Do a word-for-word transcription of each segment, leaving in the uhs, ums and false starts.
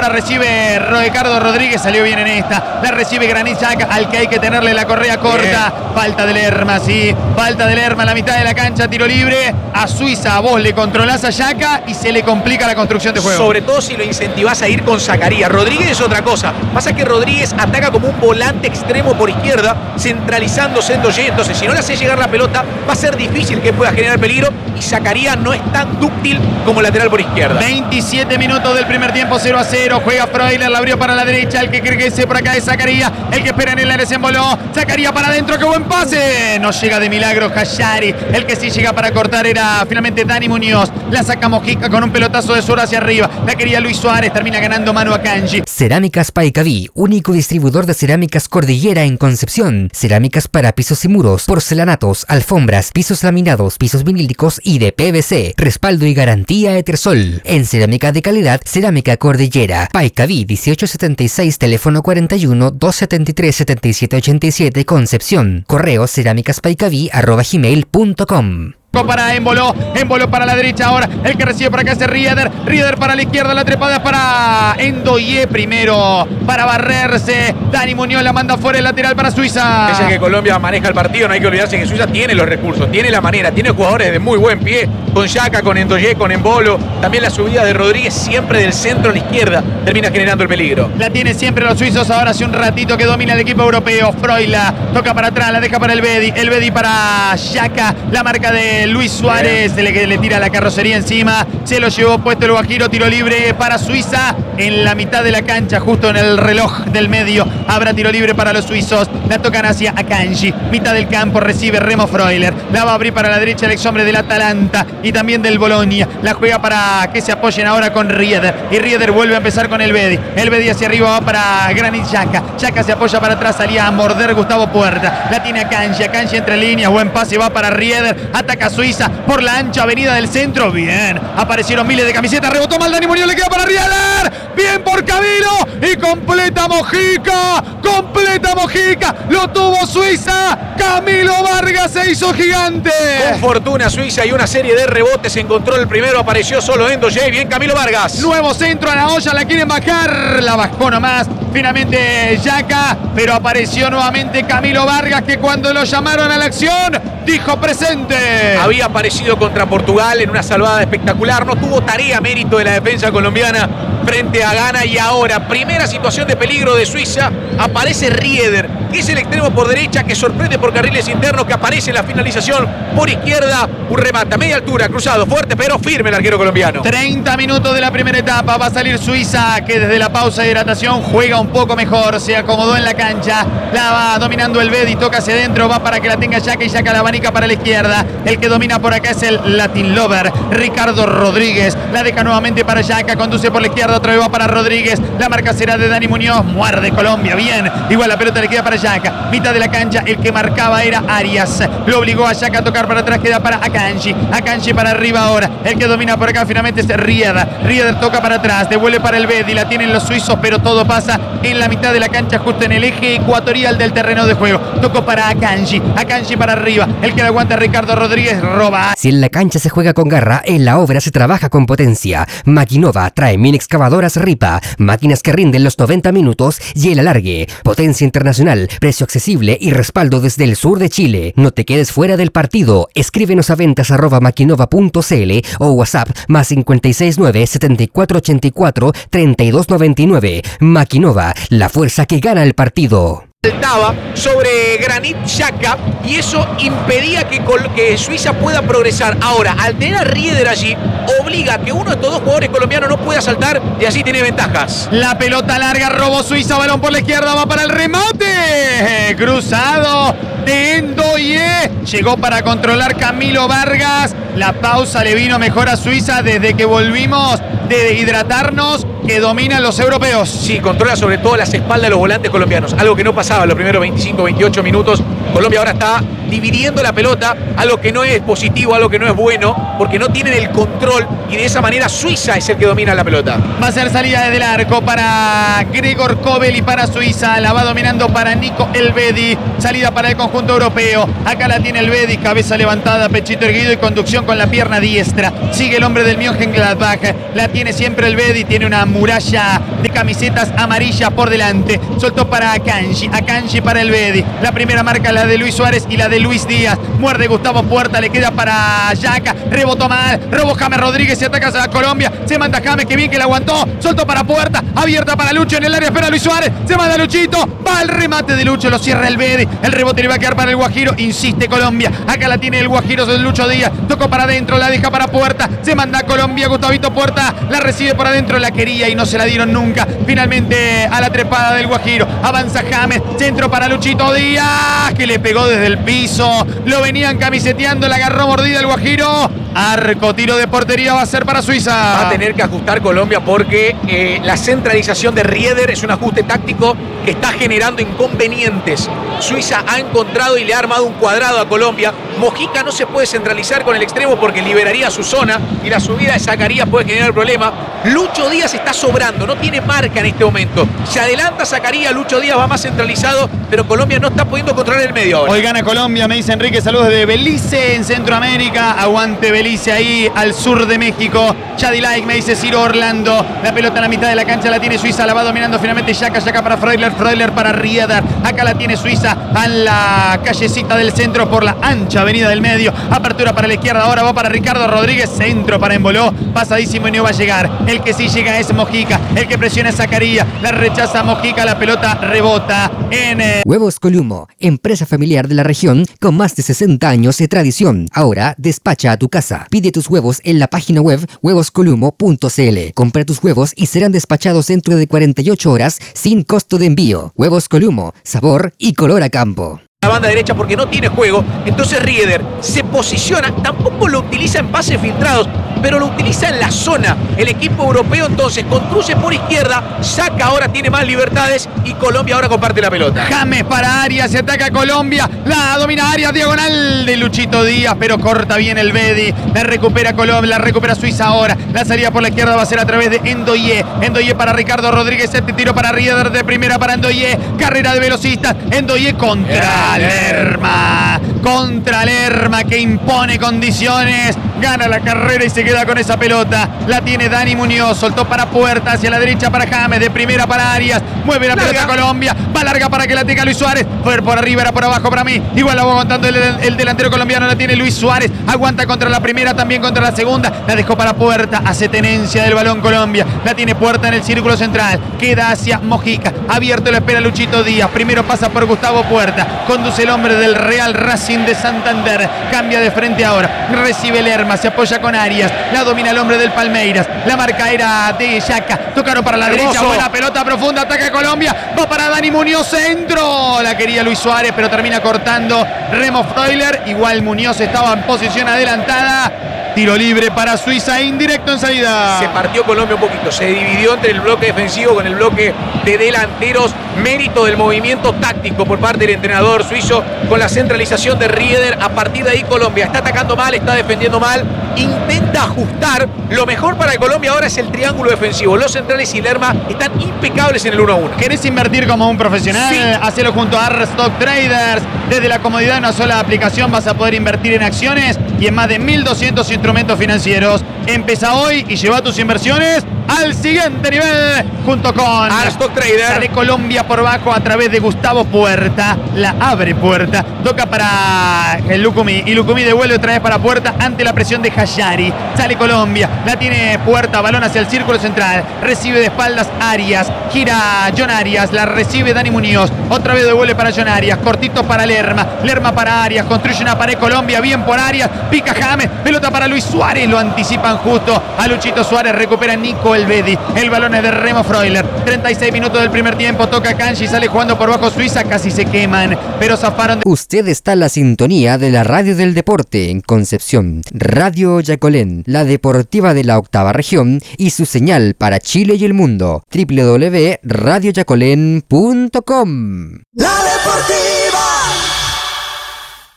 recibe Ricardo Rodríguez, salió bien en esta. La recibe Granit Xhaka, al que hay que tenerle la correa corta. Bien. Falta de Lerma, sí. Falta de Lerma en la mitad de la cancha, tiro libre. A Suiza, a vos le controlás a Xhaka y se le complica la construcción de juego. Sobre todo si lo incentivás a ir con Zakaria. Rodríguez es otra cosa. Pasa que Rodríguez ataca como un volante extremo por izquierda, centralizándose en Ndoye. Entonces, si no le hace llegar la pelota, va a ser difícil que pueda generar peligro. Y Zakaria no es tan dúctil como lateral por izquierda. veintisiete minutos del primer tiempo, cero a cero. Juega Freuler, la abrió para la derecha. El que cree que ese por acá es Zakaria. El que espera en el área se emboló. Zakaria para adentro, qué buen pase. No llega de milagro Hashari. El que sí llega para cortar era finalmente Dani Muñoz. La saca Mojica con un pelotazo de suero hacia arriba. La quería Luis Suárez. Termina ganando Manu Akanji. Cerámicas Paicaví, único distribuidor de cerámicas Cordillera en Concepción. Cerámicas para pisos y muros, porcelanatos, alfombras, pisos laminados, pisos vinílicos y de P V C. Respaldo y garantía Etersol. En cerámica de calidad, Cerámica Cordillera. Paicaví dieciocho setenta y seis, teléfono cuarenta y uno, doscientos setenta y tres, setenta y siete ochenta y siete, Concepción. Correo cerámicaspaicaví arroba gmail punto com. Para Embolo, Embolo para la derecha ahora, el que recibe por acá es Rieder, Rieder para la izquierda, la trepada para Ndoye primero, para barrerse, Dani Muñoz la manda fuera el lateral para Suiza. Pese a que Colombia maneja el partido, no hay que olvidarse que Suiza tiene los recursos, tiene la manera, tiene jugadores de muy buen pie, con Xhaka, con Ndoye, con Embolo, también la subida de Rodríguez siempre del centro a la izquierda, termina generando el peligro. La tiene siempre los suizos, ahora hace un ratito que domina el equipo europeo, Freuler, toca para atrás, la deja para el Bedi, el Bedi para Xhaka, la marca de Luis Suárez, le, le tira la carrocería encima, se lo llevó puesto el Guajiro, tiro libre para Suiza en la mitad de la cancha, justo en el reloj del medio, habrá tiro libre para los suizos, la tocan hacia Akanji, mitad del campo, recibe Remo Freuler, la va a abrir para la derecha el ex hombre del Atalanta y también del Bolonia, la juega para que se apoyen ahora con Rieder, y Rieder vuelve a empezar con el Bedi, el Bedi hacia arriba va para Granit Xhaka, Xhaka se apoya para atrás, salía a morder Gustavo Puerta, la tiene Akanji, Akanji entre líneas, buen pase, va para Rieder, ataca a Suiza, por la ancha avenida del centro, bien, aparecieron miles de camisetas, rebotó mal Dani Muñoz, le queda para Rieder, bien por Camilo, y completa Mojica, completa Mojica, lo tuvo Suiza, Camilo Vargas se hizo gigante. Con fortuna Suiza y una serie de rebotes, encontró el primero, apareció solo Ndoye, bien Camilo Vargas. Nuevo centro a la olla, la quieren bajar, la bajó nomás, finalmente Xhaka, pero apareció nuevamente Camilo Vargas, que cuando lo llamaron a la acción, dijo presente. Había aparecido contra Portugal en una salvada espectacular, no tuvo tarea mérito de la defensa colombiana frente a Ghana, y ahora, primera situación de peligro de Suiza, aparece Rieder, que es el extremo por derecha, que sorprende por carriles internos, que aparece en la finalización por izquierda, un remate a media altura, cruzado, fuerte pero firme el arquero colombiano. treinta minutos de la primera etapa, va a salir Suiza, que desde la pausa de hidratación juega un poco mejor, se acomodó en la cancha, la va dominando el Bedi, toca hacia adentro, va para que la tenga Xhaka, y Xhaka la abanica para la izquierda, el que domina por acá es el Latin Lover, Ricardo Rodríguez, la deja nuevamente para Xhaka, conduce por la izquierda, otra vez va para Rodríguez, la marca será de Dani Muñoz, muerde Colombia, bien, igual la pelota le queda para Xhaka, mitad de la cancha, el que marcaba era Arias, lo obligó a Xhaka a tocar para atrás, queda para Akanji, Akanji para arriba ahora, el que domina por acá finalmente es Rieder, Rieder toca para atrás, devuelve para el Bedi, la tienen los suizos, pero todo pasa en la mitad de la cancha, justo en el eje ecuatorial del terreno de juego, tocó para Akanji, Akanji para arriba, el que la aguanta Ricardo Rodríguez, roba. Si en la cancha se juega con garra, en la obra se trabaja con potencia. Maquinova trae mini excavadoras Ripa, máquinas que rinden los noventa minutos y el alargue. Potencia internacional, precio accesible y respaldo desde el sur de Chile. No te quedes fuera del partido. Escríbenos a ventas arroba maquinova punto cl o WhatsApp más cinco seis nueve, siete cuatro ocho cuatro, tres dos nueve nueve. Maquinova, la fuerza que gana el partido. Saltaba sobre Granit Xhaka y eso impedía que, que Suiza pueda progresar. Ahora, al tener a Rieder allí, obliga a que uno de estos dos jugadores colombianos no pueda saltar y así tiene ventajas. La pelota larga, robó Suiza, balón por la izquierda, va para el remate. Cruzado de Ndoye. Llegó para controlar Camilo Vargas. La pausa le vino mejor a Suiza desde que volvimos de hidratarnos, que dominan los europeos. Sí, controla sobre todo las espaldas de los volantes colombianos, algo que no pasaba en los primeros veinticinco veintiocho minutos. Colombia ahora está dividiendo la pelota, algo que no es positivo, algo que no es bueno, porque no tienen el control y de esa manera Suiza es el que domina la pelota. Va a ser salida desde el arco para Gregor Kobel y para Suiza. La va dominando para Nico Elvedi. Salida para el conjunto europeo. Acá la tiene Elvedi, cabeza levantada, pechito erguido y conducción con la pierna diestra. Sigue el hombre del Mönchengladbach. La tiene siempre Elvedi. Tiene una muralla de camisetas amarillas por delante. Soltó para Akanji. Akanji para Elvedi. La primera marca la de Luis Suárez y la de Luis Díaz. Muerde Gustavo Puerta. Le queda para Yaka. Rebotó mal. Robó James Rodríguez. Se ataca a Colombia. Se manda James. Que bien que la aguantó. Soltó para Puerta. Abierta para Lucho en el área. Espera Luis Suárez. Se manda Luchito. Va el remate de Lucho. Lo cierra Elvedi. El rebote le va a quedar para el Guajiro. Insiste Colombia. Acá la tiene el Guajiro de Lucho Díaz. Tocó para adentro. La deja para Puerta. Se manda a Colombia. Gustavito Puerta. La recibe por adentro. La quería y no se la dieron nunca. Finalmente a la trepada del Guajiro. Avanza James. Centro para Luchito Díaz. Que le pegó desde el piso. Lo venían camiseteando. La agarró mordida el Guajiro. Arco, tiro de portería va a ser para Suiza. Va a tener que ajustar Colombia porque eh, la centralización de Rieder es un ajuste táctico que está generando inconvenientes. Suiza ha encontrado y le ha armado un cuadrado a Colombia. Mojica no se puede centralizar con el extremo porque liberaría su zona y la subida de Zacarías puede generar problema. Lucho Díaz está sobrando, no tiene marca en este momento. Se adelanta Zacarías, Lucho Díaz va más centralizado, pero Colombia no está pudiendo controlar el medio ahora. Hoy gana Colombia, me dice Enrique, saludos de Belice en Centroamérica. Aguante Belice ahí al sur de México. Chadi Like, me dice Ciro Orlando. La pelota en la mitad de la cancha la tiene Suiza, la va dominando finalmente Yaka, Yaka para Freuler, Freuler para Rieder. Acá la tiene Suiza a la callecita del centro por la ancha avenida del medio. Apertura para la izquierda, ahora va para Ricardo Rodríguez. Centro para Emboló, pasadísimo y no va a llegar. El que sí llega es Mojica, el que presiona es Zacarías. La rechaza Mojica, la pelota rebota en... Eh... Huevos Columo, empresa familiar de la región con más de sesenta años de tradición. Ahora despacha a tu casa. Pide tus huevos en la página web huevos columo punto c l. Compra tus huevos y serán despachados dentro de cuarenta y ocho horas sin costo de envío. Huevos Columo, sabor y color a campo. La banda derecha porque no tiene juego, entonces Rieder se posiciona, tampoco lo utiliza en pases filtrados, pero lo utiliza en la zona. El equipo europeo entonces construye por izquierda, Saca ahora tiene más libertades y Colombia ahora comparte la pelota. James para Arias, se ataca Colombia, la domina Arias, diagonal de Luchito Díaz, pero corta bien el Bedi, la recupera Colombia, la recupera Suiza ahora, la salida por la izquierda va a ser a través de Endoye, Endoye para Ricardo Rodríguez, este tiro para Rieder de primera para Endoye, carrera de velocistas, Endoye contra Lerma, contra Lerma que impone condiciones, gana la carrera y se queda con esa pelota. La tiene Dani Muñoz, soltó para Puerta, hacia la derecha para James, de primera para Arias, mueve la larga. Pelota Colombia, va larga para que la tenga Luis Suárez, fue por arriba, era por abajo para mí, igual la va aguantando el, el delantero colombiano, la tiene Luis Suárez, aguanta contra la primera, también contra la segunda, la dejó para Puerta, hace tenencia del balón Colombia, la tiene Puerta en el círculo central, queda hacia Mojica, abierto lo espera Luchito Díaz, primero pasa por Gustavo Puerta, conduce el hombre del Real Racing de Santander, cambia de frente ahora, recibe Lerma, se apoya con Arias, la domina el hombre del Palmeiras, la marca era de Yaka, tocaron para la Hermoso. derecha, buena pelota profunda, ataca Colombia, va para Dani Muñoz, centro, la quería Luis Suárez, pero termina cortando Remo Freuler, igual Muñoz estaba en posición adelantada, tiro libre para Suiza, indirecto en salida. Se partió Colombia un poquito, se dividió entre el bloque defensivo con el bloque de delanteros, mérito del movimiento táctico por parte del entrenador suizo con la centralización de Rieder. A partir de ahí Colombia está atacando mal, está defendiendo mal, intenta ajustar. Lo mejor para Colombia ahora es el triángulo defensivo. Los centrales y Lerma están impecables en el uno a uno. ¿Querés invertir como un profesional? Sí. Hacelo junto a Arstock Traders. Desde la comodidad de una sola aplicación vas a poder invertir en acciones y en más de mil doscientos instrumentos financieros. Empieza hoy y lleva tus inversiones al siguiente nivel junto con Arstock Traders. Sale Colombia por bajo a través de Gustavo Puerta, la abre Puerta, toca para el Lucumí y Lucumí devuelve otra vez para Puerta ante la presión de Hayari. Sale Colombia, la tiene Puerta, balón hacia el círculo central, recibe de espaldas Arias, gira John Arias, la recibe Dani Muñoz, otra vez devuelve para John Arias, cortito para Lerma, Lerma para Arias, construye una pared Colombia, bien por Arias, pica James, pelota para Luis Suárez, lo anticipan justo a Luchito Suárez, recupera Nico Elvedi, el balón es de Remo Freuler, treinta y seis minutos del primer tiempo, toca Kanji, sale jugando por bajo Suiza, casi se queman, pero zafaron de... Usted está en la sintonía de la Radio del Deporte en Concepción, Radio Yacolén, la deportiva de la octava región y su señal para Chile y el mundo, doble u doble u doble u punto radio yacolén punto com. La deportiva.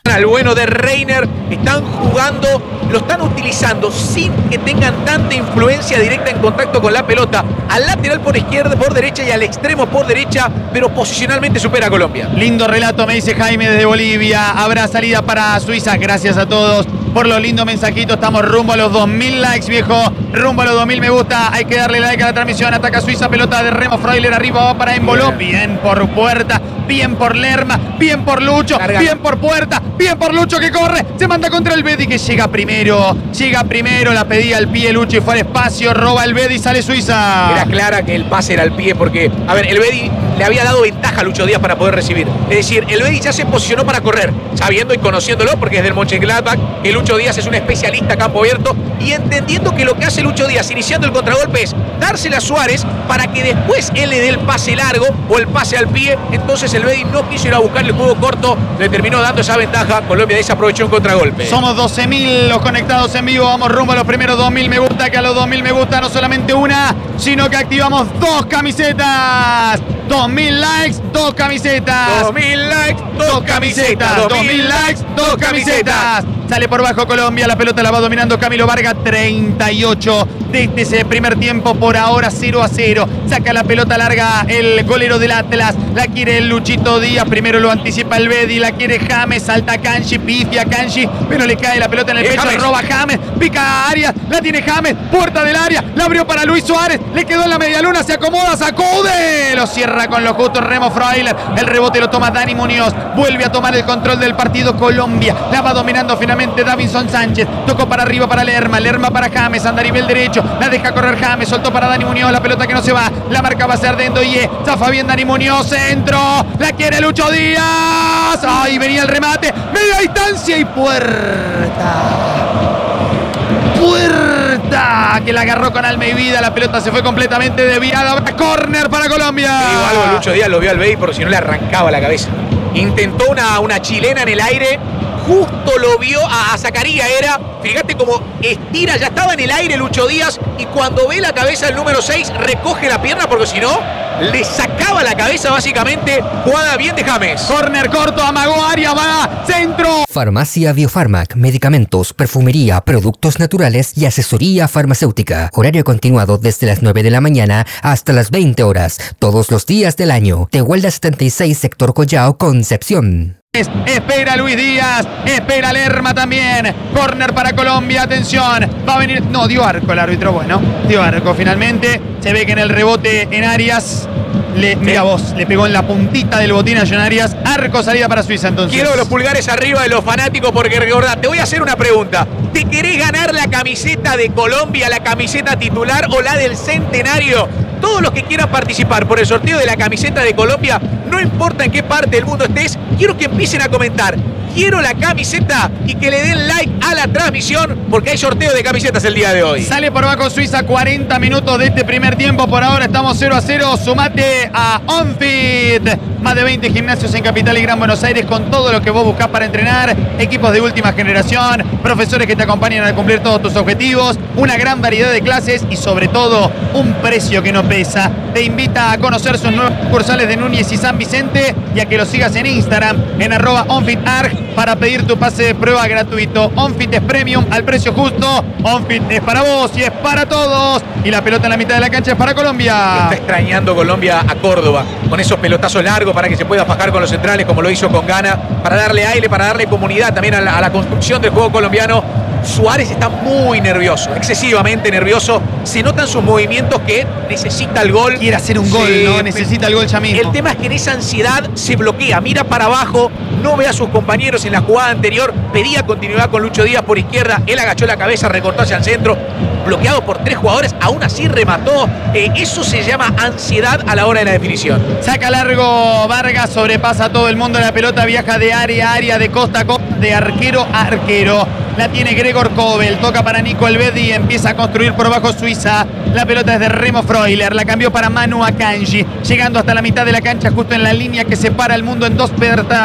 Al bueno de Reiner, están jugando, lo están utilizando sin que tengan tanta influencia directa en contacto con la pelota. Al lateral por izquierda, por derecha y al extremo por derecha, pero posicionalmente supera a Colombia. Lindo relato, me dice Jaime desde Bolivia. Habrá salida para Suiza. Gracias a todos por los lindos mensajitos. Estamos rumbo a los dos mil likes, viejo. Rumbo a los dos mil me gusta. Hay que darle like a la transmisión. Ataca Suiza, pelota de Remo Freuler. Arriba va para Embolo. Bien, bien por Puerta. Bien por Lerma. Bien por Lucho. Carga. Bien por Puerta. Bien por Lucho que corre. Se manda contra el Bedi que llega primero. Llega primero. La pedía al pie Lucho y fue al espacio. Roba el Bedi y sale Suiza. Era clara que el pase era al pie porque, a ver, el Bedi le había dado ventaja a Lucho Díaz para poder recibir. Es decir, el Bedi ya se posicionó para correr, sabiendo y conociéndolo, porque es del Mönchengladbach, que Lucho Díaz es un especialista a campo abierto, y entendiendo que lo que hace Lucho Díaz iniciando el contragolpe es dársela a Suárez para que después él le dé el pase largo o el pase al pie. Entonces el Bedi no quiso ir a buscar el juego corto, le terminó dando esa ventaja. Colombia desaprovechó un contragolpe. Somos doce mil los conectados en vivo. Vamos rumbo a los primeros dos mil me gusta, que a los dos mil me gusta no solamente una, sino que activamos dos camisetas. dos mil likes, dos camisetas. dos mil likes, dos, Dos camisetas, dos mil likes, dos camisetas. Sale por bajo Colombia, la pelota la va dominando Camilo Vargas, treinta y ocho desde ese primer tiempo, por ahora cero a cero. Saca la pelota larga el golero del Atlas, la quiere el Luchito Díaz, primero lo anticipa el Bedi, la quiere James, salta Kanji, pifia Kanji, pero le cae la pelota en el Eh, pecho, James. roba James, pica Arias, la tiene James, puerta del área, la abrió para Luis Suárez, le quedó en la media luna, se acomoda, sacude, lo cierra con lo justo Remo Freuler, el rebote lo toma Dani Muñoz, vuelve a tomar el control del partido Colombia, la va dominando finalmente Davinson Sánchez, tocó para arriba para Lerma, Lerma para James, anda a nivel derecho, la deja correr James, soltó para Dani Muñoz, la pelota que no se va, la marca va a ser de Endoye, zafa bien Dani Muñoz, centro, la quiere Lucho Díaz, ahí venía el remate, media distancia y puerta. Puerta que la agarró con alma y vida, la pelota se fue completamente desviada, córner para Colombia. Te digo algo, Lucho Díaz lo vio al Bedi porque si no le arrancaba la cabeza. Intentó una, una chilena en el aire, justo lo vio a, a Zacaría, era, fíjate cómo estira, ya estaba en el aire Lucho Díaz, y cuando ve la cabeza del número seis, recoge la pierna porque si no, le sacaba la cabeza básicamente. Jugada bien de James. Córner corto, amagó Arias, va, centro. Farmacia Biofarmac, medicamentos, perfumería, productos naturales y asesoría farmacéutica. Horario continuado desde las nueve de la mañana hasta las veinte horas, todos los días del año. Tehuelda setenta y seis, sector Collao, Concepción. Espera Luis Díaz, espera Lerma también. Córner para Colombia, atención. Va a venir, no, dio arco el árbitro, bueno, dio arco finalmente. Se ve que en el rebote en Arias, le, mira vos, le pegó en la puntita del botín a John Arias. Arco, salida para Suiza entonces. Quiero los pulgares arriba de los fanáticos porque recordad, te voy a hacer una pregunta. ¿Te querés ganar la camiseta de Colombia, la camiseta titular o la del centenario? Todos los que quieran participar por el sorteo de la camiseta de Colombia, no importa en qué parte del mundo estés, quiero que empiecen a comentar. Quiero la camiseta y que le den like a la transmisión porque hay sorteo de camisetas el día de hoy. Sale por bajo Suiza, cuarenta minutos de este primer tiempo. Por ahora estamos cero a cero. Sumate a OnFit. Más de veinte gimnasios en Capital y Gran Buenos Aires con todo lo que vos buscás para entrenar. Equipos de última generación, profesores que te acompañan a cumplir todos tus objetivos, una gran variedad de clases y sobre todo un precio que no pesa. Te invita a conocer sus nuevos sucursales de Núñez y San Vicente y a que los sigas en Instagram en arroba OnFitArg para pedir tu pase de prueba gratuito. OnFit es premium al precio justo. OnFit es para vos y es para todos. Y la pelota en la mitad de la cancha es para Colombia. Está extrañando Colombia a Córdoba con esos pelotazos largos para que se pueda fajar con los centrales como lo hizo con Gana, para darle aire, para darle comunidad también a la, a la construcción del juego colombiano. Suárez está muy nervioso, excesivamente nervioso. Se notan sus movimientos que necesita el gol. Quiere hacer un gol, Sí, ¿no? Necesita el gol ya mismo. El tema es que en esa ansiedad se bloquea, mira para abajo, no ve a sus compañeros en la jugada anterior, pedía continuidad con Lucho Díaz por izquierda, él agachó la cabeza, recortó hacia el centro, bloqueado por tres jugadores, aún así remató. Eh, eso se llama ansiedad a la hora de la definición. Saca largo Vargas, sobrepasa a todo el mundo, la pelota viaja de área a área, de costa a costa, de arquero a arquero. La tiene Gregor Kobel, toca para Nico El Bedi, empieza a construir por bajo Suiza. La pelota es de Remo Freuler, la cambió para Manu Akanji, llegando hasta la mitad de la cancha, justo en la línea que separa el mundo en dos, en dos partes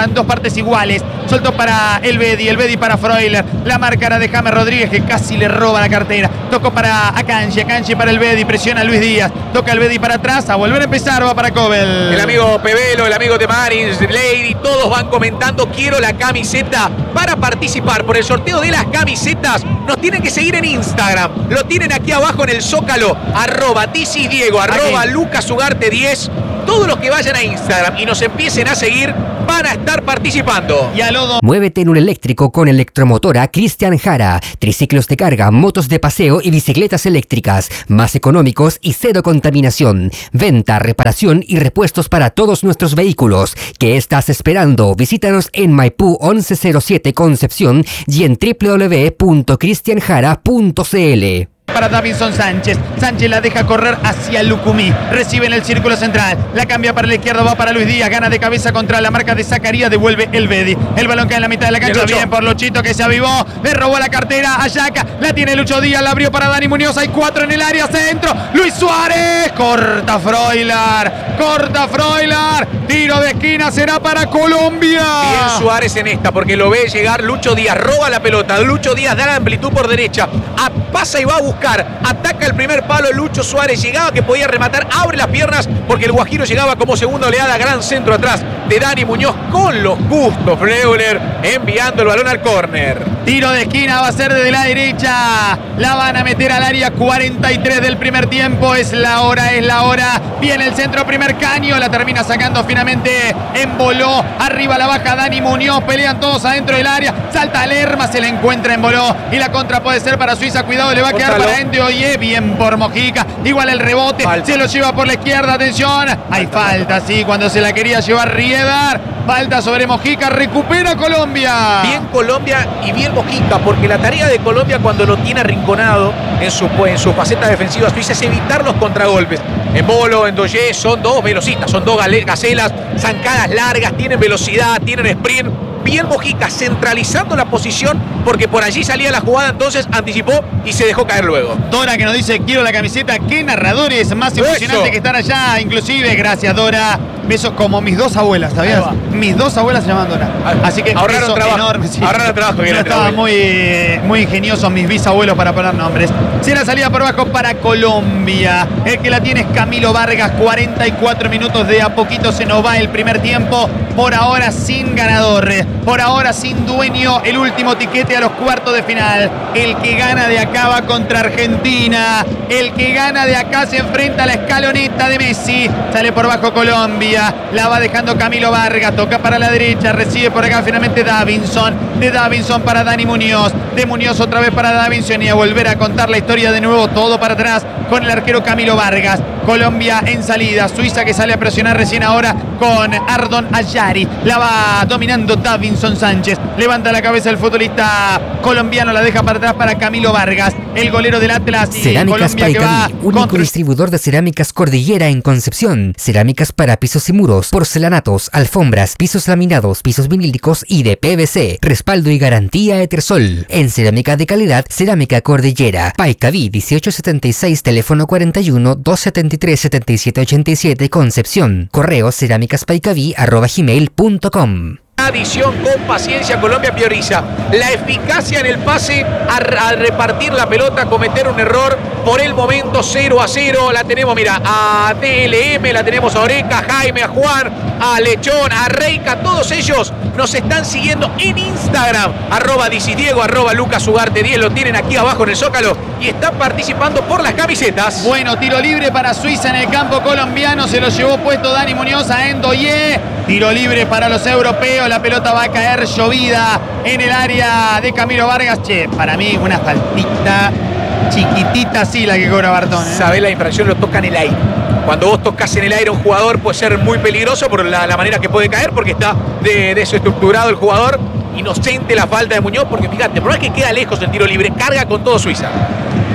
partes iguales. Soltó para el Bedi, el Bedi para Freuler. La marca era de James Rodríguez, que casi le roba la cartera. Tocó para Akanji, Akanji para el Bedi, presiona a Luis Díaz. Toca el Bedi para atrás, a volver a empezar, va para Kobel. El amigo Pevelo, el amigo de Marins, Lady, todos van comentando, quiero la camiseta. Para participar por el sorteo de las camisetas, nos tienen que seguir en Instagram. Lo tienen aquí abajo en el Zócalo, arroba Dicis Diego, arroba Lucas Ugarte diez. Todos los que vayan a Instagram y nos empiecen a seguir van a estar participando. Y a Lodo. Muévete en un eléctrico con Electromotora Cristian Jara. Triciclos de carga, motos de paseo y bicicletas eléctricas. Más económicos y cero contaminación. Venta, reparación y repuestos para todos nuestros vehículos. ¿Qué estás esperando? Visítanos en Maipú once cero siete Concepción y en w w w punto cristian jara punto c l. Para Davinson Sánchez. Sánchez la deja correr hacia Lucumí. Recibe en el círculo central. La cambia para la izquierda, va para Luis Díaz. Gana de cabeza contra la marca de Zacarías. Devuelve el Bedi. El balón cae en la mitad de la cancha. Bien por Luchito, que se avivó. Le robó la cartera a Yaka. La tiene Lucho Díaz. La abrió para Dani Muñoz. Hay cuatro en el área. Centro. Luis Suárez. Corta Freuler. Corta Freuler. Tiro de esquina. Será para Colombia. Bien Suárez en esta, porque lo ve llegar Lucho Díaz. Roba la pelota. Lucho Díaz da la amplitud por derecha. A, pasa y va a buscar. Ataca el primer palo Lucho Suárez. Llegaba que podía rematar. Abre las piernas porque el Guajiro llegaba como segunda oleada. Gran centro atrás de Dani Muñoz con los gustos. Freuler enviando el balón al córner. Tiro de esquina va a ser desde la derecha. La van a meter al área. cuarenta y tres del primer tiempo. Es la hora, es la hora. Viene el centro, primer caño. La termina sacando finalmente en Boló. Arriba la baja Dani Muñoz. Pelean todos adentro del área. Salta Lerma, se le encuentra en Boló. Y la contra puede ser para Suiza. Cuidado, le va a quedar Ótalo. para Ende Oye. Bien por Mojica. Igual el rebote. Falta. Se lo lleva por la izquierda. Atención. Hay falta, sí. Cuando se la quería llevar Rieder. Falta sobre Mojica. Recupera Colombia. Bien Colombia y bien Mojica, porque la tarea de Colombia cuando lo tiene arrinconado en su, en su faceta defensiva suiza es evitar los contragolpes. En Bolo, en Doye son dos velocistas, son dos gale- gacelas, zancadas largas, tienen velocidad, tienen sprint. Bien Mojica centralizando la posición porque por allí salía la jugada, entonces anticipó y se dejó caer luego. Dora que nos dice quiero la camiseta. Qué narradores, más Eso. emocionante que estar allá. Inclusive, gracias Dora. Besos como mis dos abuelas, ¿sabías? Ahí va. Mis dos abuelas se llaman Dora. Así que Ahorraron beso trabajo. enorme. Sí. Ahorraron trabajo, que No, era estaban abuela. muy, eh, muy ingeniosos mis bisabuelos para poner nombres. Si la salida por abajo para Colombia. El que la tiene es Camilo Vargas. cuarenta y cuatro minutos de a poquito se nos va el primer tiempo. Por ahora sin ganador. Por ahora sin dueño. El último tiquete a los cuartos de final. El que gana de acá va contra Argentina. El que gana de acá se enfrenta a la escaloneta de Messi. Sale por bajo Colombia. La va dejando Camilo Vargas. Toca para la derecha. Recibe por acá finalmente Davinson. De Davinson para Dani Muñoz. De Muñoz otra vez para Davinson. Y a volver a contar la historia de nuevo. Todo para atrás con el arquero Camilo Vargas. Colombia en salida. Suiza que sale a presionar recién ahora con Ardon Ayari. La va dominando Davinson Sánchez. Levanta la cabeza el futbolista colombiano. La deja para atrás para Camilo Vargas. El golero del Atlas. Y Cerámicas Colombia que va Paicaví, único constru- distribuidor de cerámicas Cordillera en Concepción. Cerámicas para pisos y muros, porcelanatos, alfombras, pisos laminados, pisos vinílicos y de P V C. Respaldo y garantía Etersol. En cerámica de calidad, Cerámica Cordillera. Paicaví dieciocho setenta y seis, teléfono cuarenta y uno, doscientos setenta y tres, setenta y siete ochenta y siete, Concepción. Correo cerámicaspaicaví arroba gmail punto com. Adición con paciencia, Colombia prioriza la eficacia en el pase a, a repartir la pelota, cometer un error. Por el momento cero a cero, la tenemos, mira, a D L M, la tenemos a Oreca, a Jaime, a Juan, a Lechón, a Reika, todos ellos nos están siguiendo en Instagram, arroba Dicidiego, arroba Lucas Ugarte diez, lo tienen aquí abajo en el Zócalo y están participando por las camisetas. Bueno, tiro libre para Suiza en el campo colombiano. Se lo llevó puesto Dani Muñoz a Endoye. Tiro libre para los europeos. La pelota va a caer llovida en el área de Camilo Vargas. Che, para mí una faltita chiquitita sí la que cobra Bartón, ¿eh? Sabés, la infracción lo toca en el aire. Cuando vos tocas en el aire a un jugador puede ser muy peligroso por la, la manera que puede caer, porque está de, desestructurado el jugador. Inocente la falta de Muñoz, porque fíjate, por más que queda lejos el tiro libre, carga con todo Suiza.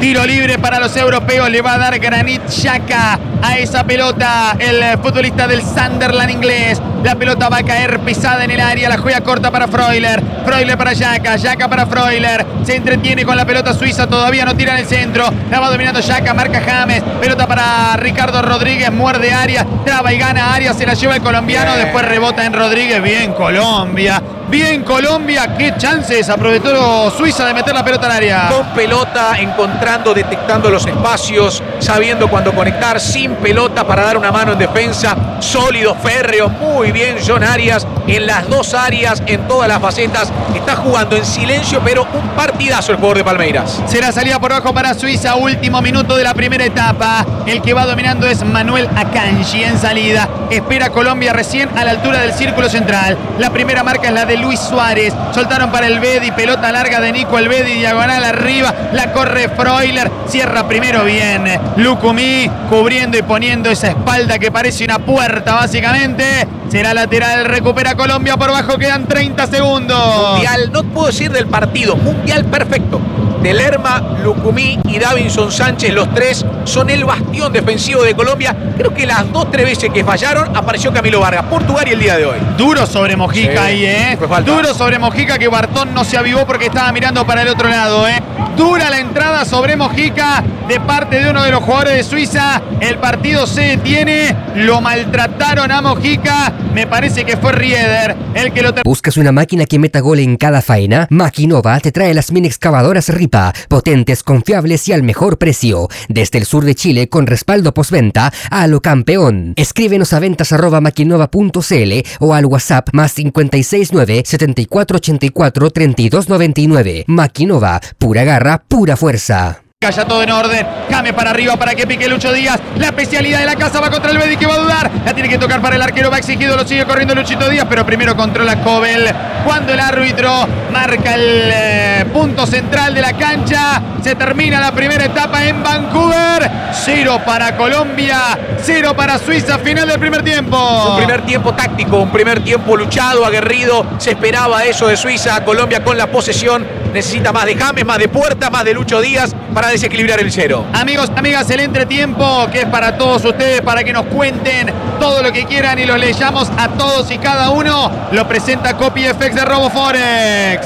Tiro libre para los europeos. Le va a dar Granit Xhaka a esa pelota el futbolista del Sunderland inglés. La pelota va a caer pisada en el área. La juega corta para Freuler. Freuler para Xhaka. Xhaka para Freuler. Se entretiene con la pelota suiza. Todavía no tira en el centro. La va dominando Xhaka. Marca James. Pelota para Ricardo Rodríguez. Muerde área. Traba y gana área. Se la lleva el colombiano. Bien. Después rebota en Rodríguez. Bien Colombia. Bien Colombia. Qué chances aprovechó Suiza de meter la pelota al área. Con pelota, encontrando, detectando los espacios, sabiendo cuándo conectar, sin pelota para dar una mano en defensa, sólido, férreo, muy bien John Arias en las dos áreas, en todas las facetas, está jugando en silencio, pero un partidazo el jugador de Palmeiras. Será salida por abajo para Suiza, último minuto de la primera etapa. El que va dominando es Manuel Akanji en salida. Espera Colombia recién a la altura del círculo central. La primera marca es la de Luis Suárez. Soltaron para el Bedi, pelota larga de Nico el Bedi, diagonal arriba, la corre Freuler, cierra primero bien Lucumí, cubriendo y poniendo esa espalda que parece una puerta básicamente. Será lateral, recupera Colombia por bajo, quedan treinta segundos. Mundial, no puedo decir del partido, mundial perfecto. De Lerma, Lucumí y Davinson Sánchez, los tres son el bastión defensivo de Colombia. Creo que las dos, tres veces que fallaron apareció Camilo Vargas, Portugal y el día de hoy. Duro sobre Mojica Sí, ahí, ¿eh? fue falta. Duro sobre Mojica, que Bartón no se avivó porque estaba mirando para el otro lado, ¿eh? Dura la entrada sobre Mojica de parte de uno de los jugadores de Suiza. El partido se detiene, lo maltrataron a Mojica. Me parece que fue Rieder el que lo... ¿Buscas una máquina que meta gol en cada faena? Maquinova te trae las mini excavadoras Ripa, potentes, confiables y al mejor precio. Desde el sur de Chile con respaldo postventa a lo campeón. Escríbenos a ventas arroba maquinova punto cl o al WhatsApp más cinco seis nueve, setenta y cuatro ochenta y cuatro, treinta y dos noventa y nueve. Maquinova, pura garra, pura fuerza. Ya todo en orden, Jame para arriba para que pique Lucho Díaz. La especialidad de la casa va contra el Bedi, que va a dudar. La tiene que tocar para el arquero, va exigido, lo sigue corriendo Luchito Díaz, pero primero controla Cobel. Cuando el árbitro marca el eh, punto central de la cancha, se termina la primera etapa en Vancouver. Cero para Colombia, cero para Suiza, final del primer tiempo. Un primer tiempo táctico, un primer tiempo luchado, aguerrido. Se esperaba eso de Suiza. Colombia con la posesión necesita más de James, más de Puerta, más de Lucho Díaz para desequilibrar el cero. Amigos, amigas, el entretiempo que es para todos ustedes, para que nos cuenten todo lo que quieran y los leyamos a todos y cada uno, lo presenta CopyFX de RoboForex.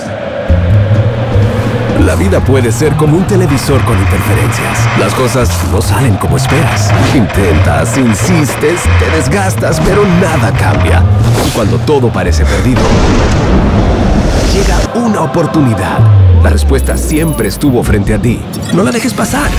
La vida puede ser como un televisor con interferencias. Las cosas no salen como esperas. Intentas, insistes, te desgastas, pero nada cambia. Y cuando todo parece perdido, llega una oportunidad. La respuesta siempre estuvo frente a ti. No la dejes pasar.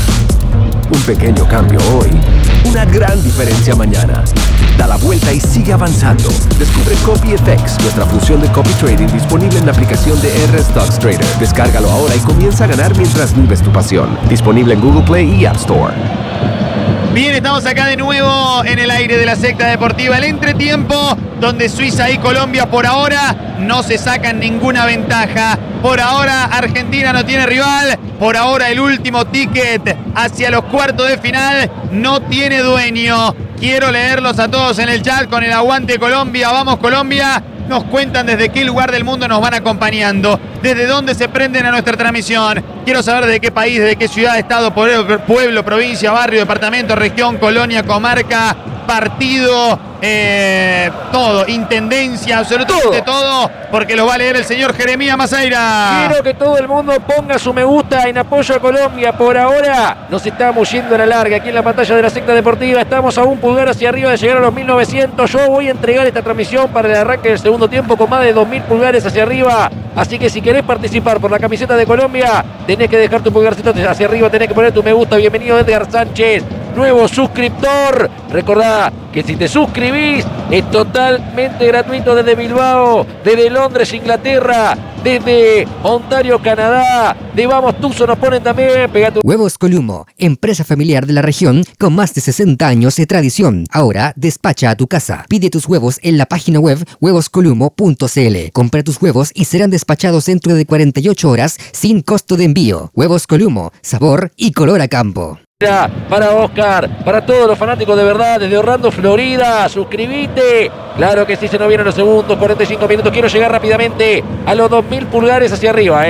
Un pequeño cambio hoy, una gran diferencia mañana. Da la vuelta y sigue avanzando. Descubre CopyFX, nuestra función de copy trading disponible en la aplicación de R Stocks Trader. Descárgalo ahora y comienza a ganar mientras vives tu pasión. Disponible en Google Play y App Store. Bien, estamos acá de nuevo en el aire de la secta deportiva. El entretiempo, donde Suiza y Colombia por ahora no se sacan ninguna ventaja. Por ahora Argentina no tiene rival. Por ahora el último ticket hacia los cuartos de final no tiene dueño. Quiero leerlos a todos en el chat con el aguante Colombia. Vamos Colombia. Nos cuentan desde qué lugar del mundo nos van acompañando, desde dónde se prenden a nuestra transmisión. Quiero saber de qué país, de qué ciudad, estado, pueblo, provincia, barrio, departamento, región, colonia, comarca, partido, eh, todo, intendencia, absolutamente todo. todo, porque lo va a leer el señor Jeremías Maceira. Quiero que todo el mundo ponga su me gusta en apoyo a Colombia. Por ahora nos estamos yendo a la larga. Aquí en la pantalla de la secta deportiva estamos a un pulgar hacia arriba de llegar a los mil novecientos. Yo voy a entregar esta transmisión para el arranque del segundo tiempo con más de dos mil pulgares hacia arriba. Así que si querés participar por la camiseta de Colombia, tenés que dejar tu pulgarcito hacia arriba, tenés que poner tu me gusta. Bienvenido Edgar Sánchez, nuevo suscriptor. Recordá que si te suscribís es totalmente gratuito desde Bilbao, desde Londres, Inglaterra, desde Ontario, Canadá. De Vamos Tuzo nos ponen también. Pega tu... Huevos Columo, empresa familiar de la región con más de sesenta años de tradición. Ahora despacha a tu casa. Pide tus huevos en la página web huevos columo punto cl. Compra tus huevos y serán despachados dentro de cuarenta y ocho horas sin costo de envío. Huevos Columo, sabor y color a campo. Para Oscar, para todos los fanáticos de verdad, desde Orlando, Florida, suscríbete. Claro que sí, se nos vienen los segundos, cuarenta y cinco minutos. Quiero llegar rápidamente a los dos mil pulgares hacia arriba, eh.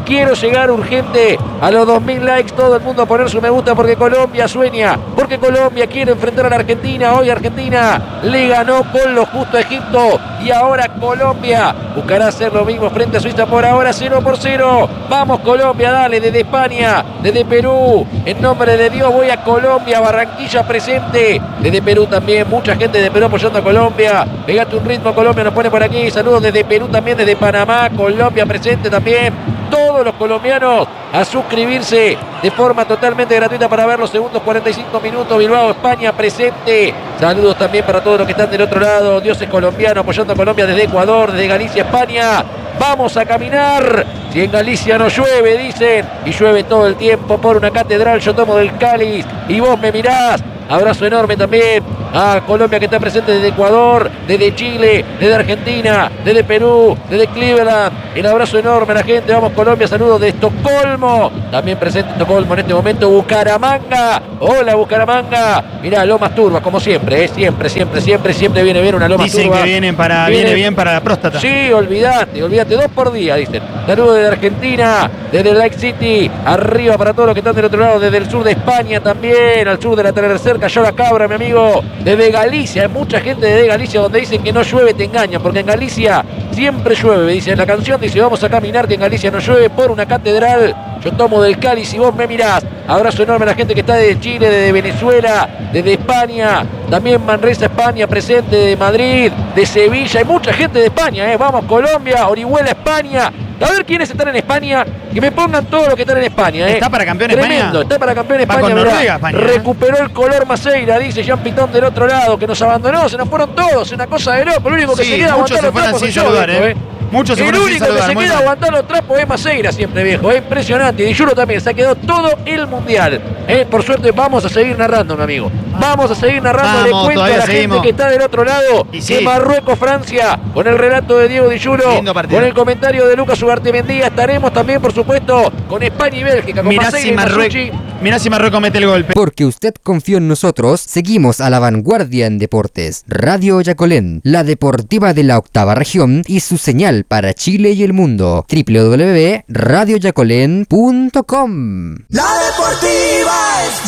Quiero llegar urgente a los dos mil likes, todo el mundo a poner su me gusta porque Colombia sueña, porque Colombia quiere enfrentar a la Argentina. Hoy Argentina le ganó con lo justo a Egipto y ahora Colombia buscará hacer lo mismo frente a Suiza. Por ahora cero por cero. Vamos Colombia, dale, desde España, desde Perú. En nombre de Dios voy a Colombia, Barranquilla presente. Desde Perú también, mucha gente de Perú apoyando a Colombia. Pegate un ritmo, Colombia nos pone por aquí. Saludos desde Perú también, desde Panamá, Colombia presente también. Todos los colombianos a suscribirse de forma totalmente gratuita para ver los segundos cuarenta y cinco minutos. Bilbao, España presente. Saludos también para todos los que están del otro lado. Dioses colombianos apoyando a Colombia desde Ecuador, desde Galicia, España. Vamos a caminar. Si en Galicia no llueve, dicen, y llueve todo el tiempo por una catedral, yo tomo del cáliz y vos me mirás. Abrazo enorme también a Colombia que está presente desde Ecuador, desde Chile, desde Argentina, desde Perú, desde Cleveland. El abrazo enorme a la gente. Vamos Colombia, saludos de Estocolmo. También presente Estocolmo en este momento. Bucaramanga. Hola Bucaramanga. Mirá, Lomas Turbas, como siempre, ¿eh? siempre, siempre, siempre, siempre viene bien una Lomas Dicen Turbas. que vienen para, viene, viene bien para la próstata. Sí, olvídate, olvídate, dos por día, dicen. Saludos desde Argentina, desde Lake City, arriba para todos los que están del otro lado, desde el sur de España también, al sur de la tercera cayó la cabra, mi amigo. Desde Galicia, hay mucha gente desde Galicia donde dicen que no llueve, te engañan, porque en Galicia siempre llueve, dice en la canción, dice vamos a caminar que en Galicia no llueve por una catedral. Yo tomo del cáliz y vos me mirás. Abrazo enorme a la gente que está desde Chile, desde Venezuela, desde España, también Manresa, España, presente, de Madrid, de Sevilla, hay mucha gente de España, ¿eh? Vamos Colombia, Orihuela, España. A ver quiénes están en España, que me pongan todos los que están en España. ¿eh? ¿Está para campeón Tremendo, España? está para campeón Va España. con mirá. Noruega, España, ¿eh? Recuperó el color Maceira, dice Jean Pitón del otro lado, que nos abandonó, se nos fueron todos, una cosa de loco. El único que Sí, se queda muchos aguantando se fueron trapos sin soy yo, saludar, viejo, ¿eh? ¿eh? Muchos se El fueron sin único saludar, que se muy queda mal. aguantando los trapos es Maceira siempre, viejo. Es impresionante. Y Di también se ha quedado todo el mundial. ¿eh? Por suerte vamos a seguir narrando, mi amigo. Vamos a seguir narrando. Le Vamos, cuento a la todavía seguimos. gente que está del otro lado Y que sí. Marruecos, Francia, con el relato de Diego Di Lindo partido. con el comentario de Lucas Ugarte Mendía. Estaremos también, por supuesto, con España y Bélgica, con Mirá Maceira si, y Marruecos, Masucci. mirá si Marruecos mete el golpe. Porque usted confió en nosotros, seguimos a la vanguardia en deportes. Radio Yacolén, la deportiva de la octava región y su señal para Chile y el mundo. doble u doble u doble u punto radio yacolén punto com. La deportiva es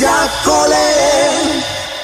Yacolén.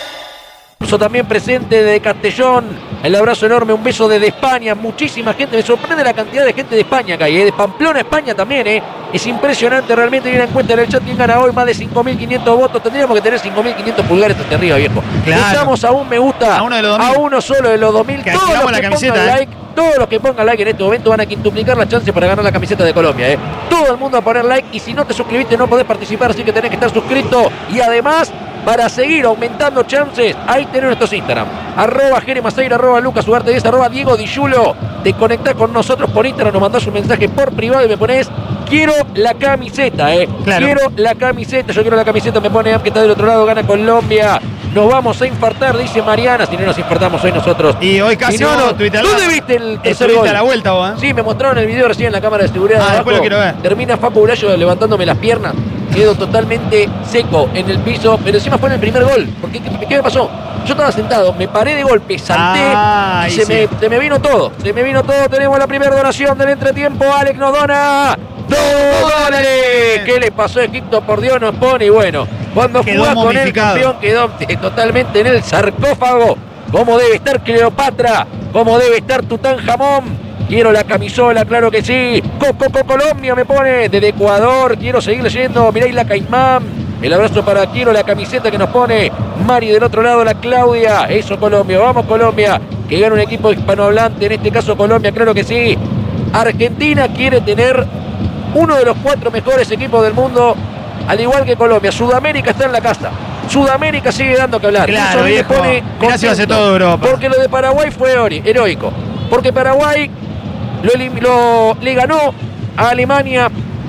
También presente de Castellón, el abrazo enorme, un beso desde España, muchísima gente, me sorprende la cantidad de gente de España que hay, ¿eh? De Pamplona, España también, ¿eh? Es impresionante realmente ir en cuenta en el chat quién gana hoy, más de cinco mil quinientos votos, tendríamos que tener cinco mil quinientos pulgares hacia arriba, viejo. Claro. Estamos a un me gusta, A uno de los dos mil. a uno solo de los dos mil, Que todos activamos los la que camiseta, pongan ¿eh? like, todos los que pongan like en este momento van a quintuplicar las chances para ganar la camiseta de Colombia, ¿eh? Todo el mundo a poner like y si no te suscribiste no podés participar, así que tenés que estar suscrito y además para seguir aumentando chances, ahí tenés nuestros Instagram. Arroba Jere Maceira, arroba Lucas Ugarte diez, arroba Diego Di Giulio. Te conectás con nosotros por Instagram, nos mandás un mensaje por privado y me ponés quiero la camiseta, eh. Claro. Quiero la camiseta, yo quiero la camiseta, me pone que está del otro lado, gana Colombia. Nos vamos a infartar, dice Mariana, si no nos infartamos hoy nosotros. Y hoy casi Si no, vos no, tuiteás ¿dónde la- viste el tercer estuviste gol? a la vuelta vos, ¿eh? Sí, me mostraron el video recién en la cámara de seguridad. Ah, de después abajo. lo quiero ver. Termina Facu Bulayo levantándome las piernas. Quedo totalmente seco en el piso, pero encima fue en el primer gol. Porque, ¿qué, qué me pasó? Yo estaba sentado, me paré de golpe, salté Ah, y ahí se, sí. me, se me vino todo. Se me vino todo. Tenemos la primera donación del entretiempo. Alex nos dona dos dólares. ¿Qué le pasó a Egipto? Por Dios nos pone. Y bueno, cuando Quedó jugás con el momificado. campeón quedó totalmente en el sarcófago. Como debe estar Cleopatra, como debe estar Tutankamón. Quiero la camisola, claro que sí. Coco Co Colombia me pone desde Ecuador. Quiero seguir leyendo. Mirá la Caimán. El abrazo para quiero la camiseta que nos pone Mari del otro lado, la Claudia. Eso Colombia, vamos Colombia. Que gana un equipo hispanohablante, en este caso Colombia, claro que sí. Argentina quiere tener uno de los cuatro mejores equipos del mundo, al igual que Colombia. Sudamérica está en la casa. Sudamérica sigue dando que hablar. Claro, Eso a mí me viejo. pone Mirá si va a ser contento, todo Europa. Porque lo de Paraguay fue hero- heroico. Porque Paraguay lo, elim- lo- le ganó a Alemania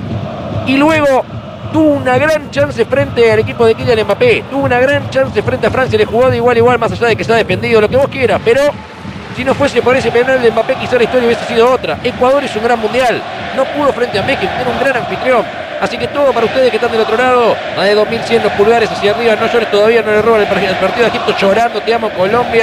y luego tuvo una gran chance frente al equipo de Kylian Mbappé. Tuvo una gran chance frente a Francia. Le jugó de igual a igual, más allá de que se ha defendido, lo que vos quieras. Pero si no fuese por ese penal de Mbappé, quizá la historia hubiese sido otra. Ecuador es un gran mundial. No pudo frente a México, era un gran anfitrión. Así que todo para ustedes que están del otro lado. Más de dos mil cien los pulgares hacia arriba. No llores todavía, no le roban el partido el partido de Egipto llorando. Te amo Colombia.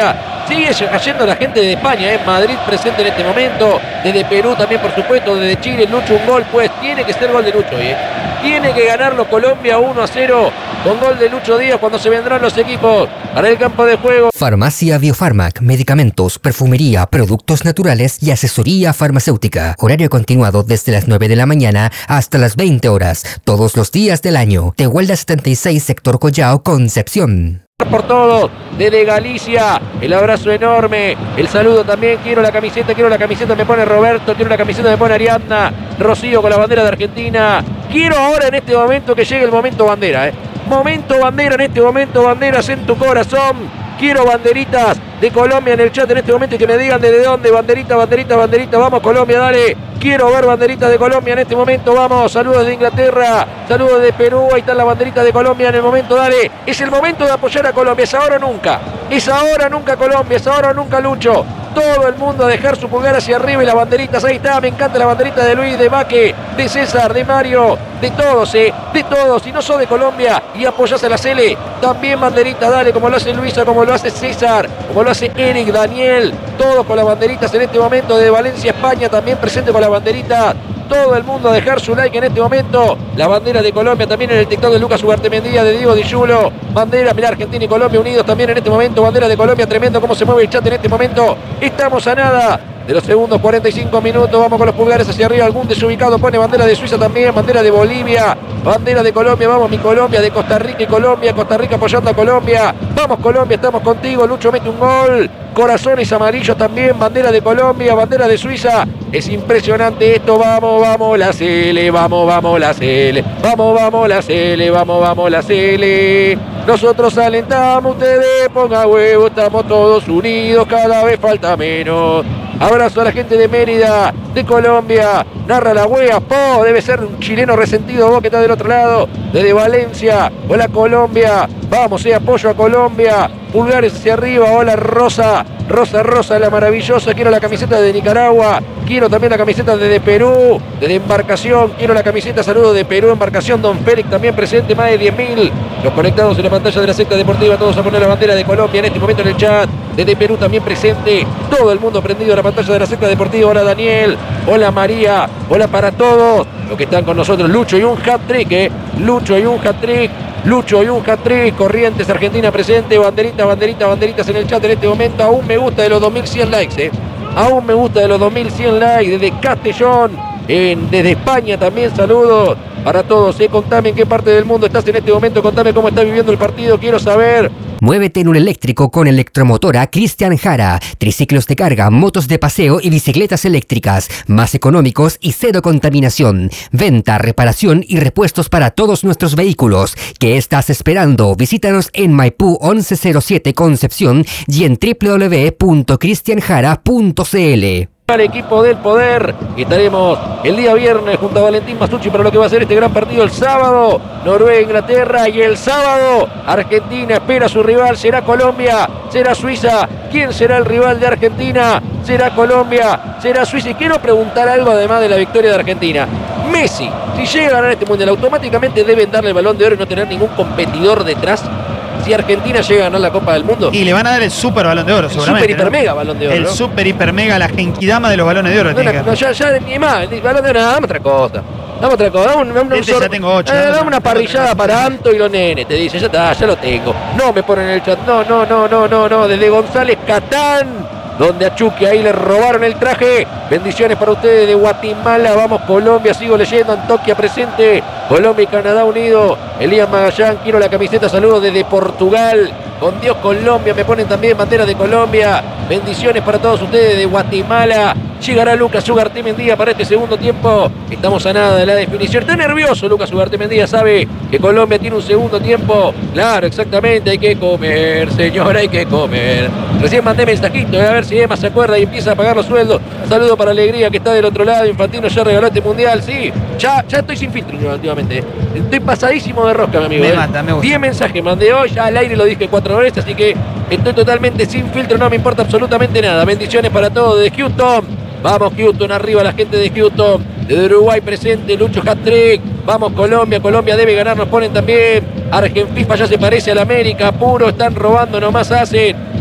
Sigue cayendo la gente de España, ¿eh? Madrid presente en este momento, desde Perú también por supuesto, desde Chile, Lucho un gol, pues tiene que ser gol de Lucho, ¿eh? Tiene que ganarlo Colombia uno a cero con gol de Lucho Díaz cuando se vendrán los equipos para el campo de juego. Farmacia Biofarmac, medicamentos, perfumería, productos naturales y asesoría farmacéutica. Horario continuado desde las nueve de la mañana hasta las veinte horas, todos los días del año. Tehuelda setenta y seis, sector Collao, Concepción. Por todos, desde Galicia, el abrazo enorme, el saludo también, quiero la camiseta, quiero la camiseta, me pone Roberto, quiero la camiseta, me pone Ariadna, Rocío con la bandera de Argentina, quiero ahora en este momento que llegue el momento bandera, eh. momento bandera, en este momento banderas en tu corazón. Quiero banderitas de Colombia en el chat en este momento y que me digan desde dónde. Banderita, banderita, banderita. Vamos Colombia, dale. Quiero ver banderitas de Colombia en este momento. Vamos. Saludos de Inglaterra. Saludos de Perú. Ahí están las banderitas de Colombia en el momento, dale. Es el momento de apoyar a Colombia. Es ahora o nunca. Es ahora o nunca Colombia. Es ahora o nunca Lucho. Todo el mundo a dejar su pulgar hacia arriba y las banderitas. Ahí está. Me encanta la banderita de Luis, de Baque, de César, de Mario. De todos, eh. De todos. Si no sos de Colombia y apoyás a la Cele, también banderita, dale. Como lo hace Luisa, como lo hace César, como lo hace Eric, Daniel, todos con las banderitas en este momento de Valencia, España, también presente con la banderita. Todo el mundo a dejar su like en este momento. La bandera de Colombia también en el TikTok de Lucas Ugarte Mendía, de Diego Di Giulio. Bandera, mirá, Argentina y Colombia unidos también en este momento. Bandera de Colombia, tremendo cómo se mueve el chat en este momento. Estamos a nada de los segundos cuarenta y cinco minutos. Vamos con los pulgares hacia arriba. Algún desubicado pone bandera de Suiza también. Bandera de Bolivia. Bandera de Colombia. Vamos mi Colombia. De Costa Rica y Colombia. Costa Rica apoyando a Colombia. Vamos Colombia. Estamos contigo. Lucho mete un gol. Corazones amarillos también. Bandera de Colombia. Bandera de Suiza. Es impresionante esto. Vamos, vamos la Cele. Vamos, vamos la Cele. Vamos, vamos la Cele. Vamos, vamos la Cele. Nosotros alentamos. Ustedes pongan huevo. Estamos todos unidos. Cada vez falta menos. Abrazo a la gente de Mérida, de Colombia. Narra la wea, po, debe ser un chileno resentido, vos que está del otro lado. Desde Valencia, hola Colombia. Vamos, eh, apoyo a Colombia. Pulgares hacia arriba, hola Rosa. Rosa, Rosa, la maravillosa. Quiero la camiseta de Nicaragua. Quiero también la camiseta de, de Perú, de embarcación. Quiero la camiseta, saludo de Perú, embarcación. Don Félix también presente, más de diez mil. Los conectados en la pantalla de la secta deportiva. Todos a poner la bandera de Colombia en este momento en el chat. Desde Perú también presente. Todo el mundo prendido a la pantalla de la secta deportiva. Hola Daniel, hola María, hola para todos los que están con nosotros. Lucho y un hat-trick, eh. Lucho y un hat-trick. Lucho y un hat-trick. Corrientes, Argentina presente. Banderita, banderita, banderitas en el chat en este momento. Aún me gusta de los dos mil cien likes, eh. Aún me gusta de los dos mil cien likes. Desde Castellón, en, desde España también saludos para todos, eh. Contame en qué parte del mundo estás en este momento. Contame cómo estás viviendo el partido. Quiero saber. Muévete en un eléctrico con Electromotora Cristian Jara. Triciclos de carga, motos de paseo y bicicletas eléctricas. Más económicos y cero contaminación. Venta, reparación y repuestos para todos nuestros vehículos. ¿Qué estás esperando? Visítanos en Maipú once cero siete Concepción y en w w w punto cristian jara punto c l. Al equipo del poder. Estaremos el día viernes junto a Valentín Masucci para lo que va a ser este gran partido el sábado. Noruega, Inglaterra, y el sábado Argentina espera a su rival. Será Colombia, será Suiza. ¿Quién será el rival de Argentina? Será Colombia, será Suiza. Y quiero preguntar algo además de la victoria de Argentina. Messi, si llega a ganar este mundial, automáticamente deben darle el Balón de Oro y no tener ningún competidor detrás. Si Argentina llega a ganar la Copa del Mundo. Y le van a dar el super Balón de Oro, el seguramente. Super hiper ¿no? mega Balón de Oro. El ¿no? super hiper mega, la genkidama de los Balones de Oro. No, tiene no, que- no, ya, ya ni más. El Balón de Oro, dame otra cosa. Dame otra cosa. Dame, un- dame un Este sor- ya tengo ocho, eh, ¿no? dame una Tengo parrillada tres. para Anto y los nenes. Te dice, ya está, ya lo tengo. No me ponen en el chat. No, no, no, no, no, no. Desde González Catán, donde a Chucky ahí le robaron el traje. Bendiciones para ustedes de Guatemala. Vamos Colombia, sigo leyendo. Antoquia presente. Colombia y Canadá unido. Elías Magallán, quiero la camiseta. Saludos desde Portugal. Con Dios Colombia, me ponen también bandera de Colombia. Bendiciones para todos ustedes de Guatemala. Llegará Lucas Ugarte Mendía para este segundo tiempo. Estamos a nada de la definición. Está nervioso Lucas Ugarte Mendía, sabe que Colombia tiene un segundo tiempo. Claro, exactamente, hay que comer, señor, hay que comer. Recién mandé mensajito, a ver si Emma se acuerda y empieza a pagar los sueldos. Saludo para Alegría que está del otro lado. Infantino ya regaló este mundial, sí. Ya, ya estoy sin filtro últimamente. Estoy pasadísimo de rosca, mi amigo. Me eh. mata, me gusta. diez mensajes mandé hoy, ya al aire lo dije cuatro veces, así que estoy totalmente sin filtro, no me importa absolutamente nada. Bendiciones para todos de Houston. Vamos Houston, arriba la gente de Houston. Desde Uruguay presente, Lucho hat-trick. Vamos Colombia, Colombia debe ganar, nos ponen también. Argenfifa ya se parece a la América, puro, están robando, nomás hacen.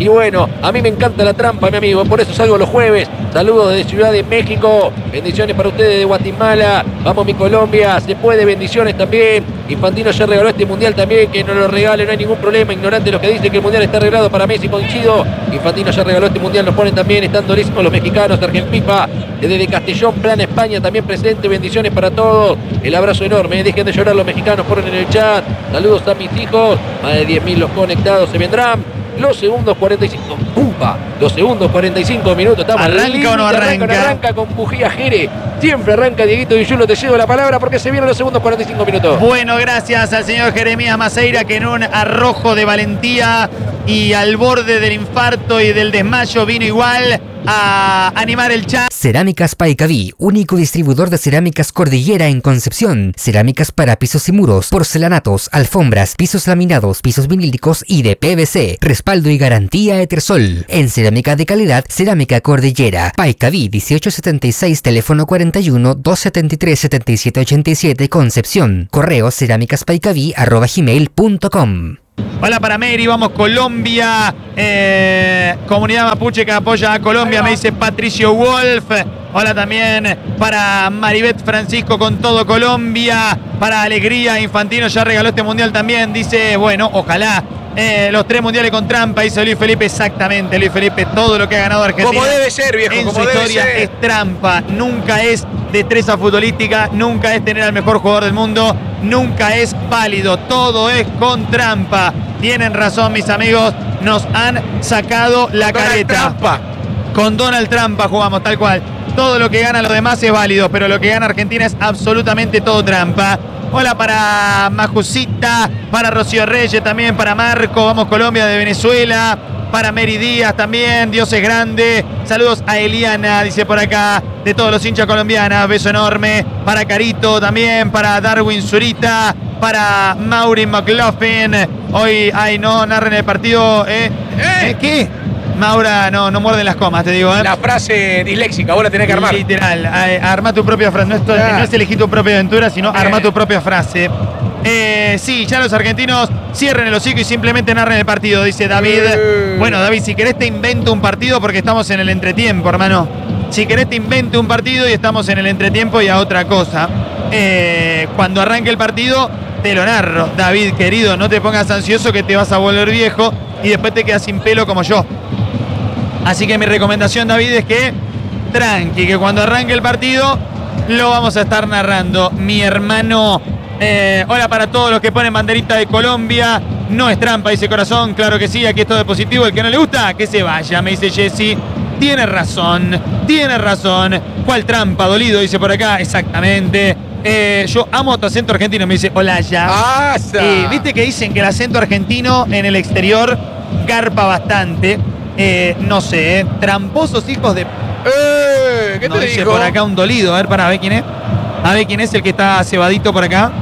Y bueno, a mí me encanta la trampa, mi amigo, por eso salgo los jueves. Saludos desde Ciudad de México, bendiciones para ustedes de Guatemala. Vamos mi Colombia, se puede, bendiciones también. Infantino ya regaló este mundial también, que no lo regale, no hay ningún problema. Ignorante los que dicen que el mundial está arreglado para Messi, coincido. Infantino ya regaló este mundial, nos ponen también, están durísimos los mexicanos. Argel Pipa, desde Castellón, Plan España también presente, bendiciones para todos. El abrazo enorme, dejen de llorar los mexicanos, ponen en el chat. Saludos a mis hijos, más de diez mil los conectados, se vendrán. Los segundos cuarenta y cinco, ¡pumpa! Los segundos cuarenta y cinco minutos. Estamos ¿Arranca o no arranca? Arranca, no arranca con bujía Jere. Siempre arranca Dieguito Villulo, te cedo la palabra porque se vienen los segundos cuarenta y cinco minutos. Bueno, gracias al señor Jeremías Maceira, que en un arrojo de valentía y al borde del infarto y del desmayo vino igual a animar el chat. Cerámicas Paicaví, único distribuidor de cerámicas Cordillera en Concepción. Cerámicas para pisos y muros, porcelanatos, alfombras, pisos laminados, pisos vinílicos y de P V C. Respaldo y garantía Etersol. En cerámica de calidad, Cerámica Cordillera. Paicaví dieciocho setenta y seis, teléfono cuarenta y uno, doscientos setenta y tres, setenta y siete ochenta y siete, Concepción. Correo cerámicaspaicaví arroba gmail punto com. Hola para Mary, vamos Colombia, eh, comunidad mapuche que apoya a Colombia, me dice Patricio Wolf. Hola también para Maribeth Francisco con todo Colombia, para Alegría Infantino ya regaló este mundial también, dice, bueno, ojalá. Eh, los tres mundiales con trampa, dice Luis Felipe, exactamente, Luis Felipe, todo lo que ha ganado Argentina. Como debe ser, viejo, en como su debe historia ser. es trampa, nunca es destreza futbolística, nunca es tener al mejor jugador del mundo, nunca es válido, todo es con trampa. Tienen razón mis amigos, nos han sacado la Donald careta. Trampa. Con Donald Trampa jugamos, tal cual. Todo lo que gana los demás es válido, pero lo que gana Argentina es absolutamente todo trampa. Hola para Majusita, para Rocío Reyes también, para Marco, vamos Colombia de Venezuela, para Mary Díaz también, Dios es grande. Saludos a Eliana, dice por acá, de todos los hinchas colombianas, beso enorme. Para Carito también, para Darwin Zurita, para Maureen McLaughlin. Hoy, ay no, narren el partido. ¿Eh? ¿Eh? ¿Qué? Maura, no, no muerden las comas, te digo. ¿eh? La frase disléxica, ahora tenés que armar. Literal, a- arma tu propia frase. No, esto, Ah. no es elegir tu propia aventura, sino Eh. arma tu propia frase. Eh, sí, ya los argentinos cierren el hocico y simplemente narren el partido, dice David. Eh. Bueno, David, si querés te invento un partido porque estamos en el entretiempo, hermano. Si querés te invento un partido y estamos en el entretiempo y a otra cosa. Eh, cuando arranque el partido, te lo narro. David, querido, no te pongas ansioso que te vas a volver viejo y después te quedas sin pelo como yo. Así que mi recomendación, David, es que tranqui, que cuando arranque el partido lo vamos a estar narrando. Mi hermano, eh, hola para todos los que ponen banderita de Colombia. No es trampa, dice Corazón, claro que sí, aquí es todo positivo. El que no le gusta, que se vaya, me dice Jessy. Tiene razón, tiene razón. ¿Cuál trampa, dolido? Dice por acá, exactamente. Eh, yo amo tu acento argentino, me dice Olaya. ¡Asa! Eh, Viste que dicen que el acento argentino en el exterior garpa bastante. Eh, no sé, ¿eh? Tramposos hijos de... Eh, ¿Qué No, te dice dijo? por acá un dolido. A ver, para ver quién es. A ver quién es el que está cebadito por acá.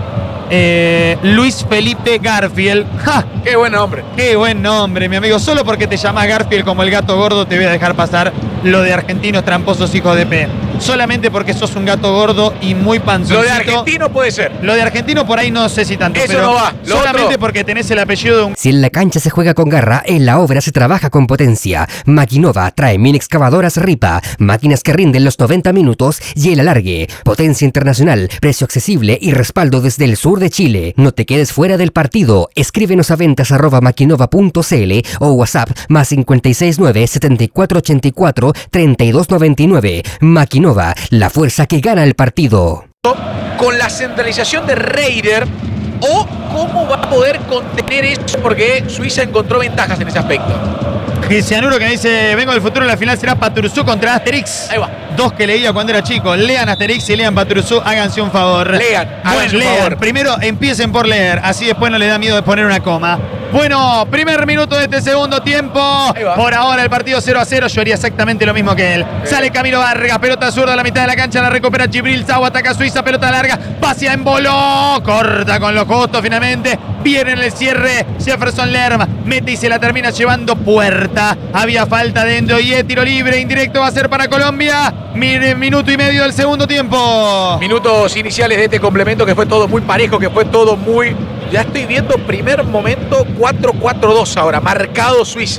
Eh, Luis Felipe Garfield. ¡Ja! Qué buen hombre. Qué buen nombre, mi amigo. Solo porque te llamas Garfield como el gato gordo te voy a dejar pasar lo de argentinos tramposos hijos de P. Solamente porque sos un gato gordo y muy panzoncito. Lo de argentino puede ser. Lo de argentino por ahí no sé si tanto. Eso pero no va. Lo solamente otro. porque tenés el apellido de un... Si en la cancha se juega con garra, en la obra se trabaja con potencia. Maquinova trae mini excavadoras Ripa, máquinas que rinden los noventa minutos y el alargue. Potencia internacional, precio accesible y respaldo desde el sur de Chile. No te quedes fuera del partido. Escríbenos a ventas arroba maquinova punto cl o WhatsApp más cinco seis nueve, setenta y cuatro ochenta y cuatro, treinta y dos noventa y nueve. Maquinova, la fuerza que gana el partido. Con la centralización de Raider, o cómo va a poder contener eso, porque Suiza encontró ventajas en ese aspecto. Cianuro que dice, vengo del futuro, en la final será Paturuzú contra Asterix. Ahí va. Dos que leía cuando era chico. Lean Asterix y lean Paturuzú, háganse un favor. Lean, háganse Bueno, un lean. favor. Primero empiecen por leer, así después no les da miedo de poner una coma. Bueno, primer minuto de este segundo tiempo. Ahí va. Por ahora el partido cero a cero. Yo haría exactamente lo mismo que él. Sale Camilo Vargas, pelota zurda a la mitad de la cancha, la recupera Gibril Sau, ataca Suiza, pelota larga, pasia en voló, corta con los costos finalmente. Viene en el cierre Jefferson Lerma, mete y se la termina llevando puerta. Había falta de Endoye, tiro libre, indirecto va a ser para Colombia. Mire, minuto y medio del segundo tiempo. Minutos iniciales de este complemento que fue todo muy parejo, que fue todo muy... Ya estoy viendo primer momento cuatro cuatro dos ahora, marcado Suiza.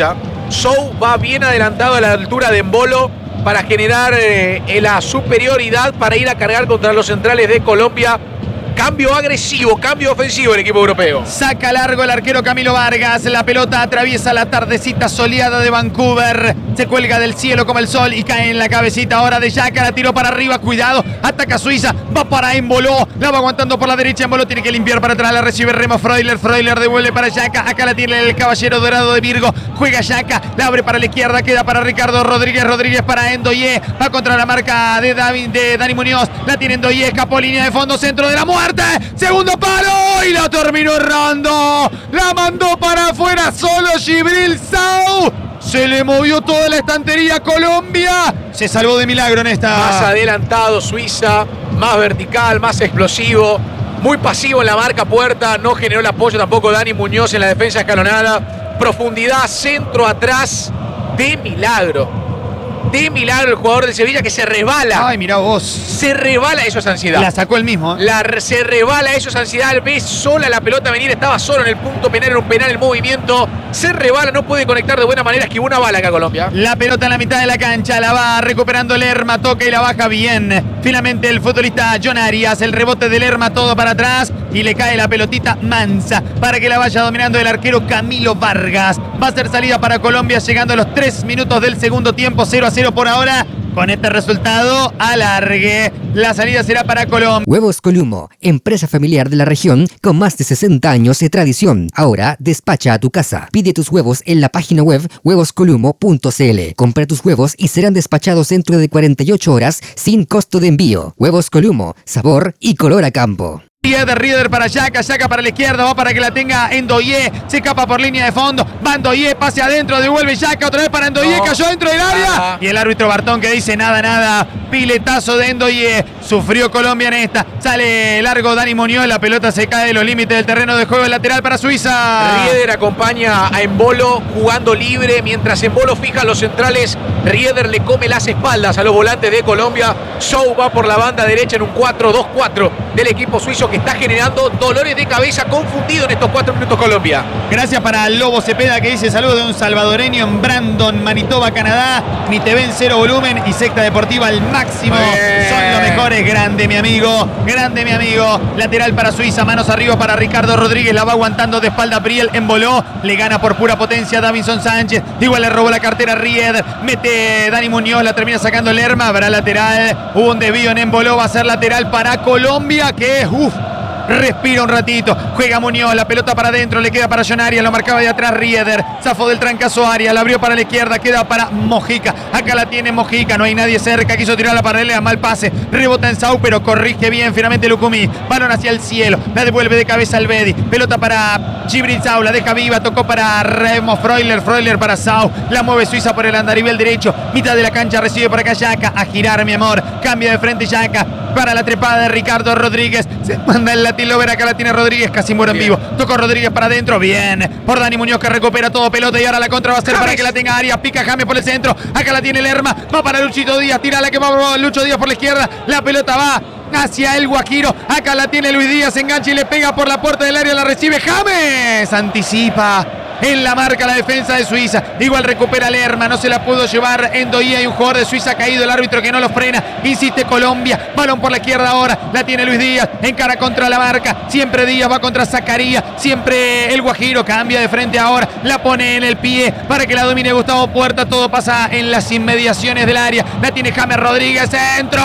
Sou va bien adelantado a la altura de Embolo para generar eh, la superioridad para ir a cargar contra los centrales de Colombia. Cambio agresivo, cambio ofensivo el equipo europeo. Saca largo el arquero Camilo Vargas. La pelota atraviesa la tardecita soleada de Vancouver. Se cuelga del cielo como el sol y cae en la cabecita ahora de Xhaka. La tiró para arriba, cuidado. Ataca Suiza, va para Embolo. La va aguantando por la derecha. Embolo tiene que limpiar para atrás. La recibe Remo Freuler. Freuler devuelve para Xhaka. Acá la tiene el caballero dorado de Virgo. Juega Xhaka, la abre para la izquierda. Queda para Ricardo Rodríguez. Rodríguez para Endoye. Va contra la marca de, David, de Dani Muñoz. La tiene Endoye. Escapó línea de fondo. Centro de la muerte. Segundo palo y la terminó errando. La mandó para afuera solo Djibril Sow. Se le movió toda la estantería a Colombia. Se salvó de milagro en esta. Más adelantado Suiza, más vertical, más explosivo. Muy pasivo en la marca puerta. No generó el apoyo tampoco Dani Muñoz en la defensa escalonada. Profundidad, centro, atrás. De milagro. De milagro el jugador de Sevilla que se resbala. Ay, mirá vos. Se resbala, eso es ansiedad. La sacó él mismo. ¿eh? La, se resbala, eso es ansiedad. Ve sola la pelota venir, estaba solo en el punto penal, era un penal el movimiento. Se resbala, no puede conectar de buena manera. Esquivó una bala acá Colombia. La pelota en la mitad de la cancha, la va recuperando Lerma, toca y la baja bien. Finalmente el futbolista John Arias, el rebote de Lerma todo para atrás y le cae la pelotita mansa para que la vaya dominando el arquero Camilo Vargas. Va a ser salida para Colombia llegando a los tres minutos del segundo tiempo, cero a cero por ahora. Con este resultado, alargue. La salida será para Colombia. Huevos Columo, empresa familiar de la región con más de sesenta años de tradición. Ahora despacha a tu casa. Pide tus huevos en la página web huevos columo punto c l. Compra tus huevos y serán despachados dentro de cuarenta y ocho horas sin costo de envío. Huevos Columo, sabor y color a campo. Rieder, Rieder para Xhaka, Xhaka para la izquierda, va para que la tenga Endoye, se escapa por línea de fondo, va Endoye, pase adentro, devuelve Xhaka, otra vez para Endoye, no. Cayó dentro del área, nada. Y el árbitro Bartón que dice nada, nada, piletazo de Endoye, sufrió Colombia en esta, sale largo Dani Muñoz, la pelota se cae de los límites del terreno de juego, el lateral para Suiza. Rieder acompaña a Embolo jugando libre, mientras Embolo fija a los centrales, Rieder le come las espaldas a los volantes de Colombia. Sou va por la banda derecha en un cuatro dos cuatro del equipo suizo que está generando dolores de cabeza, confundido en estos cuatro minutos Colombia. Gracias para Lobo Cepeda que dice saludos de un salvadoreño en Brandon, Manitoba, Canadá. Ni te ven cero volumen y secta deportiva al máximo. Son los mejores. Grande mi amigo, grande mi amigo. Lateral para Suiza, manos arriba para Ricardo Rodríguez. La va aguantando de espalda Priel, emboló. Le gana por pura potencia Davinson Sánchez. Igual le robó la cartera Ried. Mete Dani Muñoz, la termina sacando Lerma. Habrá lateral. Hubo un desvío en emboló. Va a ser lateral para Colombia que es uff. Respira un ratito, juega Muñoz, la pelota para adentro, le queda para John Arias, lo marcaba de atrás Rieder, zafó del trancazo Arias, la abrió para la izquierda, queda para Mojica, acá la tiene Mojica, no hay nadie cerca, quiso tirar la paralela, mal pase, rebota en Sau, pero corrige bien finalmente Lucumí, balón hacia el cielo, la devuelve de cabeza al Bedi, pelota para Djibril Sow, la deja viva, tocó para Remo Freuler, Freuler para Sau, la mueve Suiza por el andarivel derecho, mitad de la cancha, recibe por acá Xhaka, a girar mi amor, cambia de frente Xhaka, para la trepada de Ricardo Rodríguez, se manda el Latin Lover, acá la tiene Rodríguez, casi muere en vivo, tocó Rodríguez para adentro, bien, por Dani Muñoz que recupera todo pelota y ahora la contra va a ser James. Para que la tenga Arias, pica James por el centro, acá la tiene Lerma, va para Luchito Díaz, tira la que va Lucho Díaz por la izquierda, la pelota va hacia el Guajiro, acá la tiene Luis Díaz, engancha y le pega por la puerta del área, la recibe James, anticipa en la marca la defensa de Suiza, igual recupera Lerma, no se la pudo llevar Endoye, hay un jugador de Suiza caído, el árbitro que no lo frena, insiste Colombia, balón por la izquierda ahora, la tiene Luis Díaz, encara contra la marca, siempre Díaz va contra Zacarías, siempre el Guajiro, cambia de frente ahora, la pone en el pie para que la domine Gustavo Puerta, todo pasa en las inmediaciones del área, la tiene James Rodríguez, centro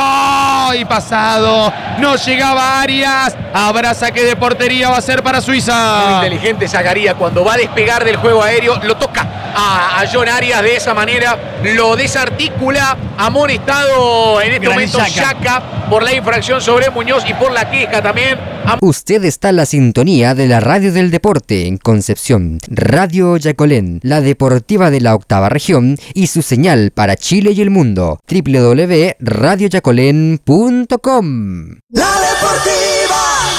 y pasado, no llegaba Arias, habrá saque de portería, va a ser para Suiza. Muy inteligente Zacarías, cuando va a despegar del juego aéreo, lo toca a, a John Arias de esa manera, lo desarticula, amonestado en este Gran momento Xhaka por la infracción sobre Muñoz y por la queja también. Usted está en la sintonía de la Radio del Deporte en Concepción, Radio Yacolén, la deportiva de la octava región y su señal para Chile y el mundo, doble u doble u doble u punto radio yacolén punto com. La deportiva.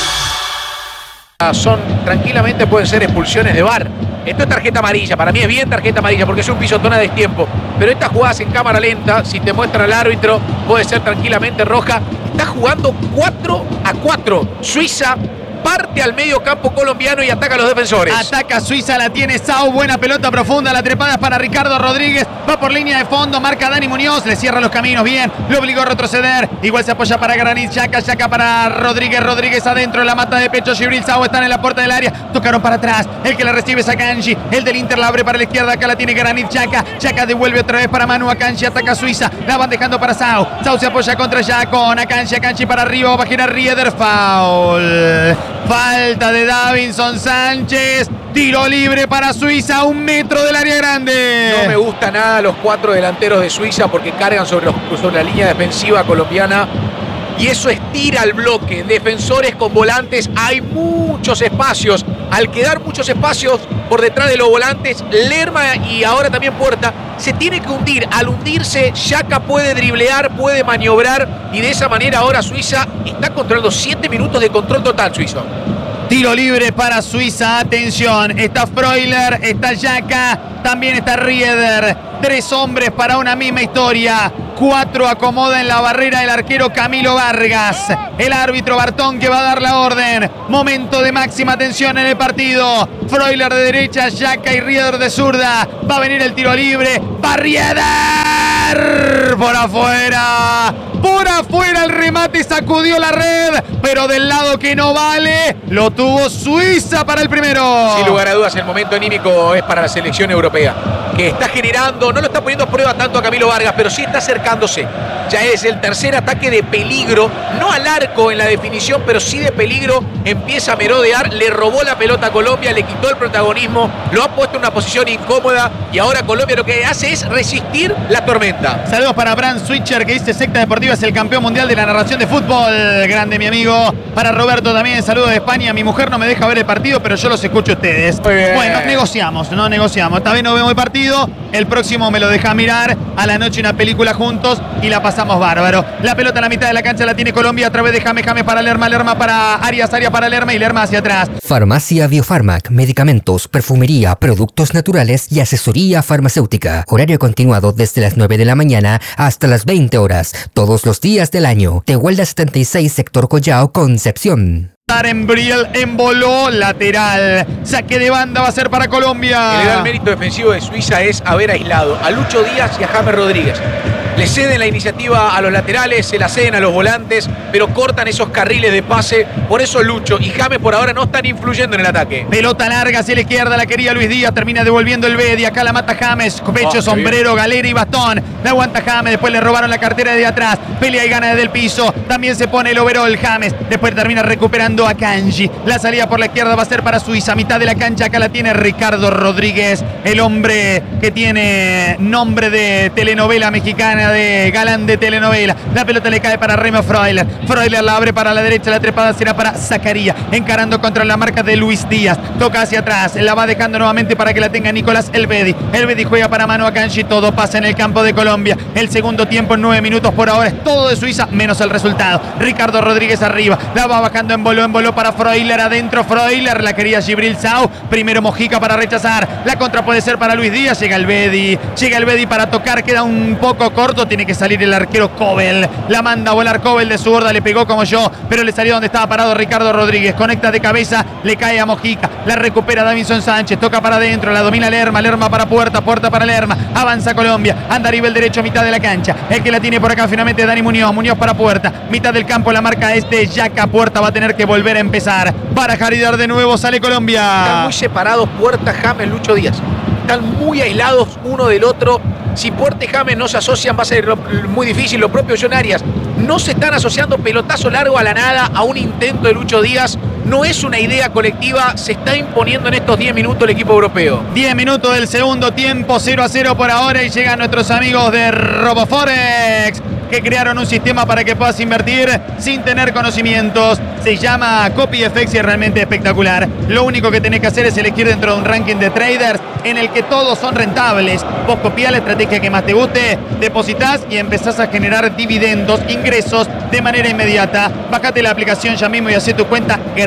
Son, tranquilamente pueden ser expulsiones de V A R. Esto es tarjeta amarilla, para mí es bien tarjeta amarilla porque es un pisotón a destiempo. Pero estas jugadas en cámara lenta, si te muestra el árbitro, puede ser tranquilamente roja. Está jugando cuatro a cuatro Suiza parte al medio campo colombiano y ataca a los defensores. Ataca Suiza, la tiene Sau, buena pelota profunda, la trepada es para Ricardo Rodríguez, va por línea de fondo, marca Dani Muñoz, le cierra los caminos bien, lo obligó a retroceder, igual se apoya para Granit Xhaka, Xhaka para Rodríguez, Rodríguez adentro, la mata de pecho, Gibril Sau están en la puerta del área, tocaron para atrás, el que la recibe es Akanji, el del Inter la abre para la izquierda, acá la tiene Granit Xhaka, Xhaka devuelve otra vez para Manu Akanji, ataca Suiza, la van dejando para Sau, Sau se apoya contra Xhaka con Akanji, Akanji para arriba, va a girar Rieder, foul, falta de Davinson Sánchez, tiro libre para Suiza, un metro del área grande. No me gusta nada los cuatro delanteros de Suiza porque cargan sobre, los, sobre la línea defensiva colombiana y eso estira el bloque. Defensores con volantes, hay muchos espacios. Al quedar muchos espacios por detrás de los volantes, Lerma y ahora también Puerta se tiene que hundir. Al hundirse, Xhaka puede driblear, puede maniobrar y de esa manera ahora Suiza está controlando siete minutos de control total suizo. Tiro libre para Suiza, atención, está Freuler, está Xhaka, también está Rieder, tres hombres para una misma historia, cuatro acomoda en la barrera el arquero Camilo Vargas, el árbitro Bartón que va a dar la orden, momento de máxima tensión en el partido, Freuler de derecha, Xhaka y Rieder de zurda, va a venir el tiro libre, va Rieder, por afuera, por afuera el remate sacudió la red, pero del lado que no vale, lo tuvo Suiza para el primero. Sin lugar a dudas, el momento anímico es para la selección europea, que está generando, no lo está poniendo a prueba tanto a Camilo Vargas, pero sí está acercándose. Ya es el tercer ataque de peligro, no al arco en la definición, pero sí de peligro. Empieza a merodear, le robó la pelota a Colombia, le quitó el protagonismo, lo ha puesto en una posición incómoda y ahora Colombia lo que hace es resistir la tormenta. Saludos para Bran Switcher que dice Secta Deportiva es el campeón mundial de la narración de fútbol. Grande mi amigo. Para Roberto también, saludos de España. Mi mujer no me deja ver el partido, pero yo los escucho a ustedes. Muy bien. Bueno, negociamos, no negociamos. Esta vez no vemos el partido, el próximo me lo deja mirar. A la noche una película juntos y la pasamos bárbaro. La pelota en la mitad de la cancha la tiene Colombia a través de James, James para Lerma, Lerma para Arias, Arias para Lerma y Lerma hacia atrás. Farmacia Biofarmac, medicamentos, perfumería, productos naturales y asesoría farmacéutica. Horario continuado desde las nueve de la mañana hasta las veinte horas, todos los días del año. Tehuelda setenta y seis, sector Collao, Concepción. Embriel emboló, lateral. Saque de banda va a ser para Colombia. El gran mérito defensivo de Suiza es haber aislado a Lucho Díaz y a James Rodríguez. Le ceden la iniciativa a los laterales, se la ceden a los volantes, pero cortan esos carriles de pase. Por eso Lucho y James por ahora no están influyendo en el ataque. Pelota larga hacia la izquierda, la quería Luis Díaz, termina devolviendo el Bedi. Acá la mata James, pecho, oh, sombrero, galera y bastón. La aguanta James, después le robaron la cartera de atrás. Pelea y gana desde el piso. También se pone el overall James. Después termina recuperando a Kanji. La salida por la izquierda va a ser para Suiza. Mitad de la cancha, acá la tiene Ricardo Rodríguez, el hombre que tiene nombre de telenovela mexicana, de galán de telenovela. La pelota le cae para Remo Freuler. Freuler la abre para la derecha, la trepada será para Zacarías, encarando contra la marca de Luis Díaz. Toca hacia atrás, la va dejando nuevamente para que la tenga Nicolás Elvedi. Elvedi juega para Manu Akanji, todo pasa en el campo de Colombia. El segundo tiempo en nueve minutos por ahora es todo de Suiza, menos el resultado. Ricardo Rodríguez arriba, la va bajando en voló, en voló para Freuler, adentro Freuler, la quería Gibril Sau. Primero Mojica para rechazar, la contra puede ser para Luis Díaz. Llega Elvedi, llega Elvedi para tocar, queda un poco corto, tiene que salir el arquero Kobel, la manda a volar Kobel de zurda, le pegó como yo, pero le salió donde estaba parado Ricardo Rodríguez, conecta de cabeza, le cae a Mojica, la recupera Davinson Sánchez, toca para adentro, la domina Lerma, Lerma para Puerta, Puerta para Lerma, avanza Colombia, anda a nivel derecho, mitad de la cancha, el que la tiene por acá finalmente Dani Muñoz, Muñoz para Puerta, mitad del campo, la marca este Xhaka, Puerta va a tener que volver a empezar, para Jaridar de nuevo, sale Colombia. Están muy separados Puerta, James, Lucho Díaz, están muy aislados uno del otro. Si Puerta y James no se asocian va a ser muy difícil. Lo propio John Arias. No se están asociando, pelotazo largo a la nada, a un intento de Lucho Díaz. No es una idea colectiva, se está imponiendo en estos diez minutos el equipo europeo. diez minutos del segundo tiempo, cero a cero por ahora y llegan nuestros amigos de RoboForex, que crearon un sistema para que puedas invertir sin tener conocimientos. Se llama CopyFX y es realmente espectacular. Lo único que tenés que hacer es elegir dentro de un ranking de traders en el que todos son rentables. Vos copiás la estrategia que más te guste, depositas y empezás a generar dividendos, ingresos de manera inmediata. Bájate la aplicación ya mismo y hacé tu cuenta gratis.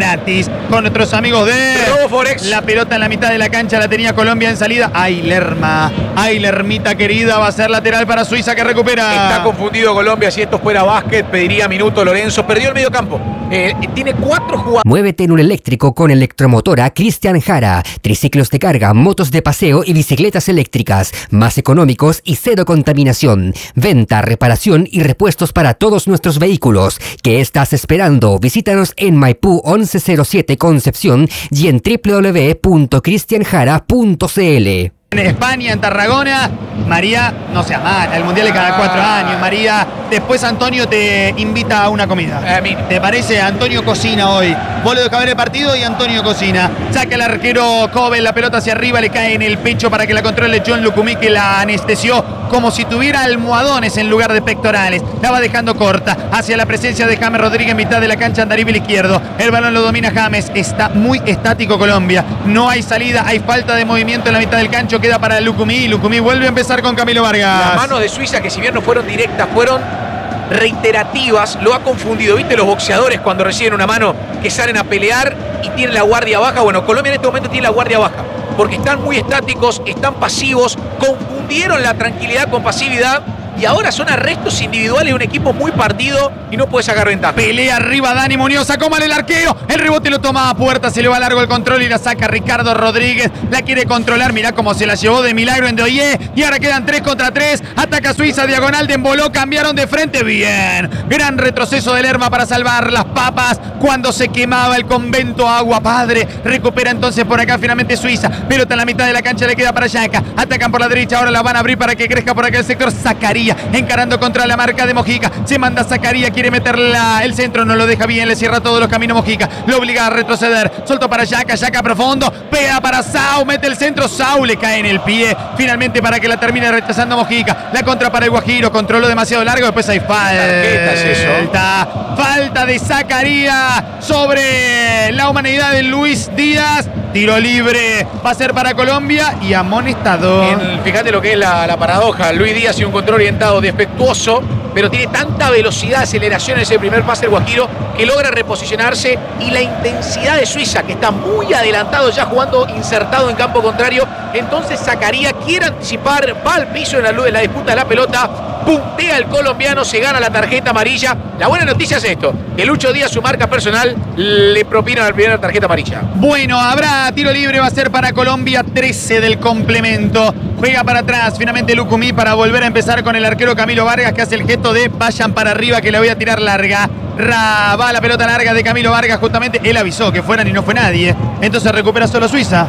gratis con nuestros amigos de Roboforex. La pelota en la mitad de la cancha la tenía Colombia en salida. Ay, Lerma. Ay, Lermita querida. Va a ser lateral para Suiza que recupera. Está confundido Colombia. Si esto fuera básquet, pediría minuto Lorenzo. Perdió el medio campo. Eh, tiene cuatro jugadores. Muévete en un eléctrico con Electromotora Cristian Jara. Triciclos de carga, motos de paseo y bicicletas eléctricas. Más económicos y cero contaminación. Venta, reparación y repuestos para todos nuestros vehículos. ¿Qué estás esperando? Visítanos en Maipú once cero siete Concepción y en w w w punto cristian jara punto c l. En España, en Tarragona, María, no seas mala, el mundial es cada cuatro años, María. Después Antonio te invita a una comida. A mí. ¿Te parece? Antonio cocina hoy. Vos lo dejás ver el partido y Antonio cocina. Saca el arquero Kobe, la pelota hacia arriba, le cae en el pecho para que la controle John Lucumí, que la anestesió como si tuviera almohadones en lugar de pectorales. La va dejando corta hacia la presencia de James Rodríguez en mitad de la cancha, Andarivel izquierdo. El balón lo domina James. Está muy estático Colombia. No hay salida, hay falta de movimiento en la mitad del cancho. Queda para Lucumí. Lucumí vuelve a empezar con Camilo Vargas. Las manos de Suiza, que si bien no fueron directas, fueron reiterativas, lo ha confundido. ¿Viste los boxeadores cuando reciben una mano que salen a pelear y tienen la guardia baja? Bueno, Colombia en este momento tiene la guardia baja porque están muy estáticos, están pasivos, confundieron la tranquilidad con pasividad y ahora son arrestos individuales de un equipo muy partido y no puede sacar ventaja. Pelea arriba Dani Muñoz, sacó mal el arquero, el rebote lo toma a puerta, se le va largo el control y la saca Ricardo Rodríguez, la quiere controlar, mirá cómo se la llevó de milagro en Doye y ahora quedan tres contra tres, ataca Suiza, diagonal de emboló, cambiaron de frente, bien, gran retroceso de Lerma para salvar las papas cuando se quemaba el convento Agua Padre, recupera entonces por acá finalmente Suiza, pelota en la mitad de la cancha le queda para Yaka, atacan por la derecha, ahora la van a abrir para que crezca por acá el sector, Zacarías encarando contra la marca de Mojica, se manda Zacarías, quiere meterla, el centro no lo deja bien, le cierra todos los caminos Mojica, lo obliga a retroceder, suelto para Yaka, Yaka profundo, pega para Sau, mete el centro, Sau le cae en el pie, finalmente para que la termine rechazando Mojica, la contra para el Guajiro, controló demasiado largo, después hay falta, ¿Qué es eso? falta de Zacarías sobre la humanidad de Luis Díaz, tiro libre, va a ser para Colombia y amonestado. En, fíjate lo que es la, la paradoja, Luis Díaz y un control orientado defectuoso, pero tiene tanta velocidad, aceleración en ese primer pase el Guajiro que logra reposicionarse, y la intensidad de Suiza, que está muy adelantado ya jugando insertado en campo contrario, entonces Zacarías quiere anticipar, va al piso en la, en la disputa de la pelota, puntea el colombiano, se gana la tarjeta amarilla. La buena noticia es esto, que Lucho Díaz, su marca personal, le propina la primera tarjeta amarilla. Bueno, habrá tiro libre, va a ser para Colombia, trece del complemento. Juega para atrás, finalmente Lucumí para volver a empezar con el arquero Camilo Vargas, que hace el gesto de vayan para arriba, que la voy a tirar larga. Ra, va la pelota larga de Camilo Vargas, justamente él avisó que fueran y no fue nadie. Entonces recupera solo Suiza.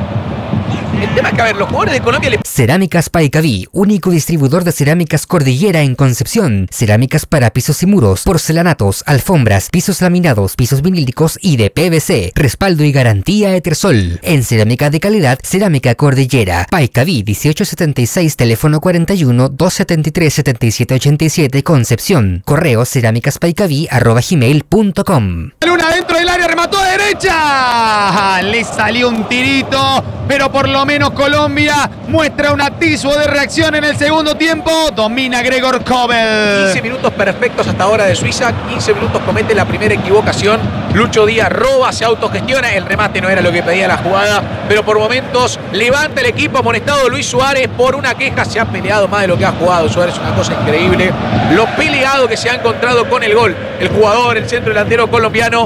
El tema es que, a ver, los jugadores de Colombia le... Cerámicas Paicaví, único distribuidor de cerámicas Cordillera en Concepción. Cerámicas para pisos y muros, porcelanatos, alfombras, pisos laminados, pisos vinílicos y de P V C. Respaldo y garantía Etersol. En cerámica de calidad, Cerámica Cordillera. Paicaví, dieciocho setenta y seis, teléfono cuarenta y uno, doscientos setenta y tres, setenta y siete ochenta y siete, Concepción. Correo cerámicaspaicaví arroba gmail punto com. Luna dentro del área, remató a derecha. Le salió un tirito, pero por lo menos Colombia muestra un atisbo de reacción en el segundo tiempo. Domina Gregor Kobel. quince minutos perfectos hasta ahora de Suiza. quince minutos comete la primera equivocación. Lucho Díaz roba, se autogestiona. El remate no era lo que pedía la jugada, pero por momentos levanta el equipo. Amonestado Luis Suárez por una queja. Se ha peleado más de lo que ha jugado Suárez, una cosa increíble. Lo peleado que se ha encontrado con el gol. El jugador, el centro delantero colombiano.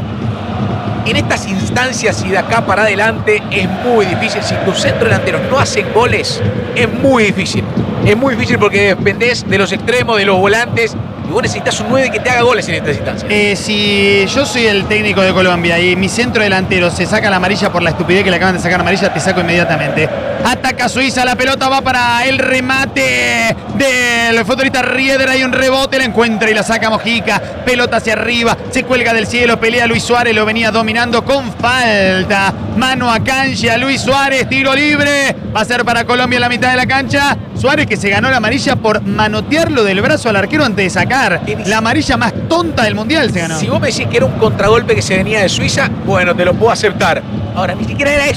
En estas instancias y de acá para adelante es muy difícil. Si tus centros delanteros no hacen goles, es muy difícil. Es muy difícil porque dependés de los extremos, de los volantes. Y vos necesitas un nueve que te haga goles en estas instancias. Eh, si yo soy el técnico de Colombia y mi centro delantero se saca la amarilla por la estupidez que le acaban de sacar amarilla, te saco inmediatamente. Ataca Suiza, la pelota va para el remate del futbolista Rieder. Hay un rebote, la encuentra y la saca Mojica. Pelota hacia arriba, se cuelga del cielo, pelea Luis Suárez, lo venía dominando con falta. Mano a cancha, Luis Suárez, tiro libre. Va a ser para Colombia en la mitad de la cancha. Suárez, que se ganó la amarilla por manotearlo del brazo al arquero antes de sacar. La amarilla más tonta del mundial se ganó. Si vos me decís que era un contragolpe que se venía de Suiza, bueno, te lo puedo aceptar. Ahora, ni siquiera era eso.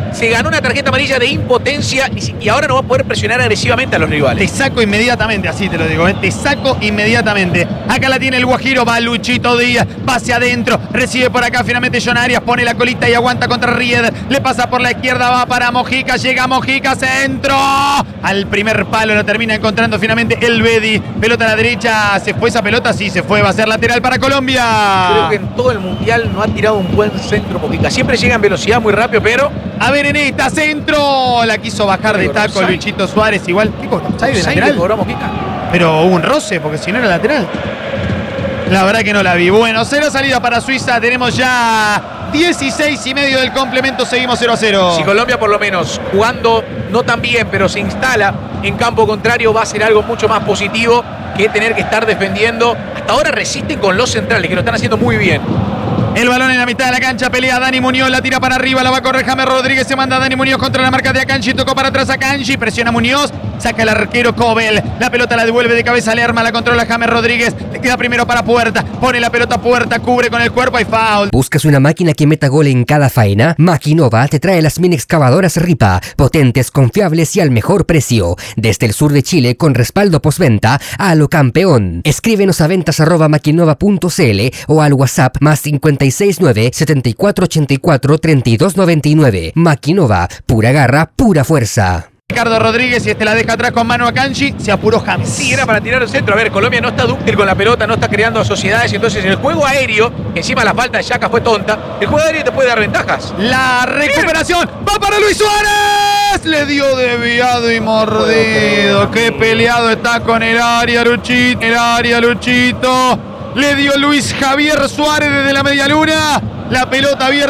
se ganó una tarjeta amarilla de impotencia y, y ahora no va a poder presionar agresivamente a los rivales. Te saco inmediatamente, así te lo digo, ¿eh? Te saco inmediatamente. Acá la tiene el Guajiro, va Luchito Díaz, va hacia adentro, recibe por acá finalmente John Arias, pone la colita y aguanta contra Rieder, le pasa por la izquierda, va para Mojica, llega Mojica, centro, al primer palo lo termina encontrando finalmente el Bedi, pelota a la derecha, ¿se fue esa pelota? Sí, se fue, va a ser lateral para Colombia. Creo que en todo el Mundial no ha tirado un buen centro Mojica, siempre llega en velocidad muy rápido, pero... A ver en esta, centro, la quiso bajar de taco Luchito Suárez, igual, ¿qué cobró? ¿Sai de lateral? cobró Mojica. Pero hubo un roce, porque si no era lateral. La verdad que no la vi. Bueno, cero salida para Suiza. Tenemos ya dieciséis y medio del complemento. Seguimos cero a cero. Si Colombia por lo menos jugando no tan bien, pero se instala en campo contrario, va a ser algo mucho más positivo que tener que estar defendiendo. Hasta ahora resisten con los centrales, que lo están haciendo muy bien. El balón en la mitad de la cancha, pelea Dani Muñoz, la tira para arriba, la va a correr James Rodríguez, se manda Dani Muñoz contra la marca de Akanji, tocó para atrás Akanji, presiona Muñoz, saca el arquero Cobel, la pelota la devuelve de cabeza Lerma, la controla James Rodríguez, le queda primero para Puerta, pone la pelota Puerta, cubre con el cuerpo y foul. ¿Buscas una máquina que meta gol en cada faena? Maquinova te trae las mini excavadoras Ripa, potentes, confiables y al mejor precio. Desde el sur de Chile con respaldo postventa a lo campeón. Escríbenos a ventas arroba maquinova punto cl o al WhatsApp más cincuenta y seis nueve, setenta y cuatro ochenta y cuatro, treinta y dos noventa y nueve. Maquinova, pura garra, pura fuerza. Ricardo Rodríguez y este la deja atrás con mano a Kanji, se apuró James. Sí, era para tirar el centro. A ver, Colombia no está dúctil con la pelota, no está creando sociedades. Entonces el juego aéreo, que encima la falta de Xhaka fue tonta, el juego aéreo te puede dar ventajas. La recuperación va para Luis Suárez. Le dio desviado y mordido. Qué peleado está con el área, Luchito. El área, Luchito. Le dio Luis Javier Suárez desde la media luna. La pelota abierta.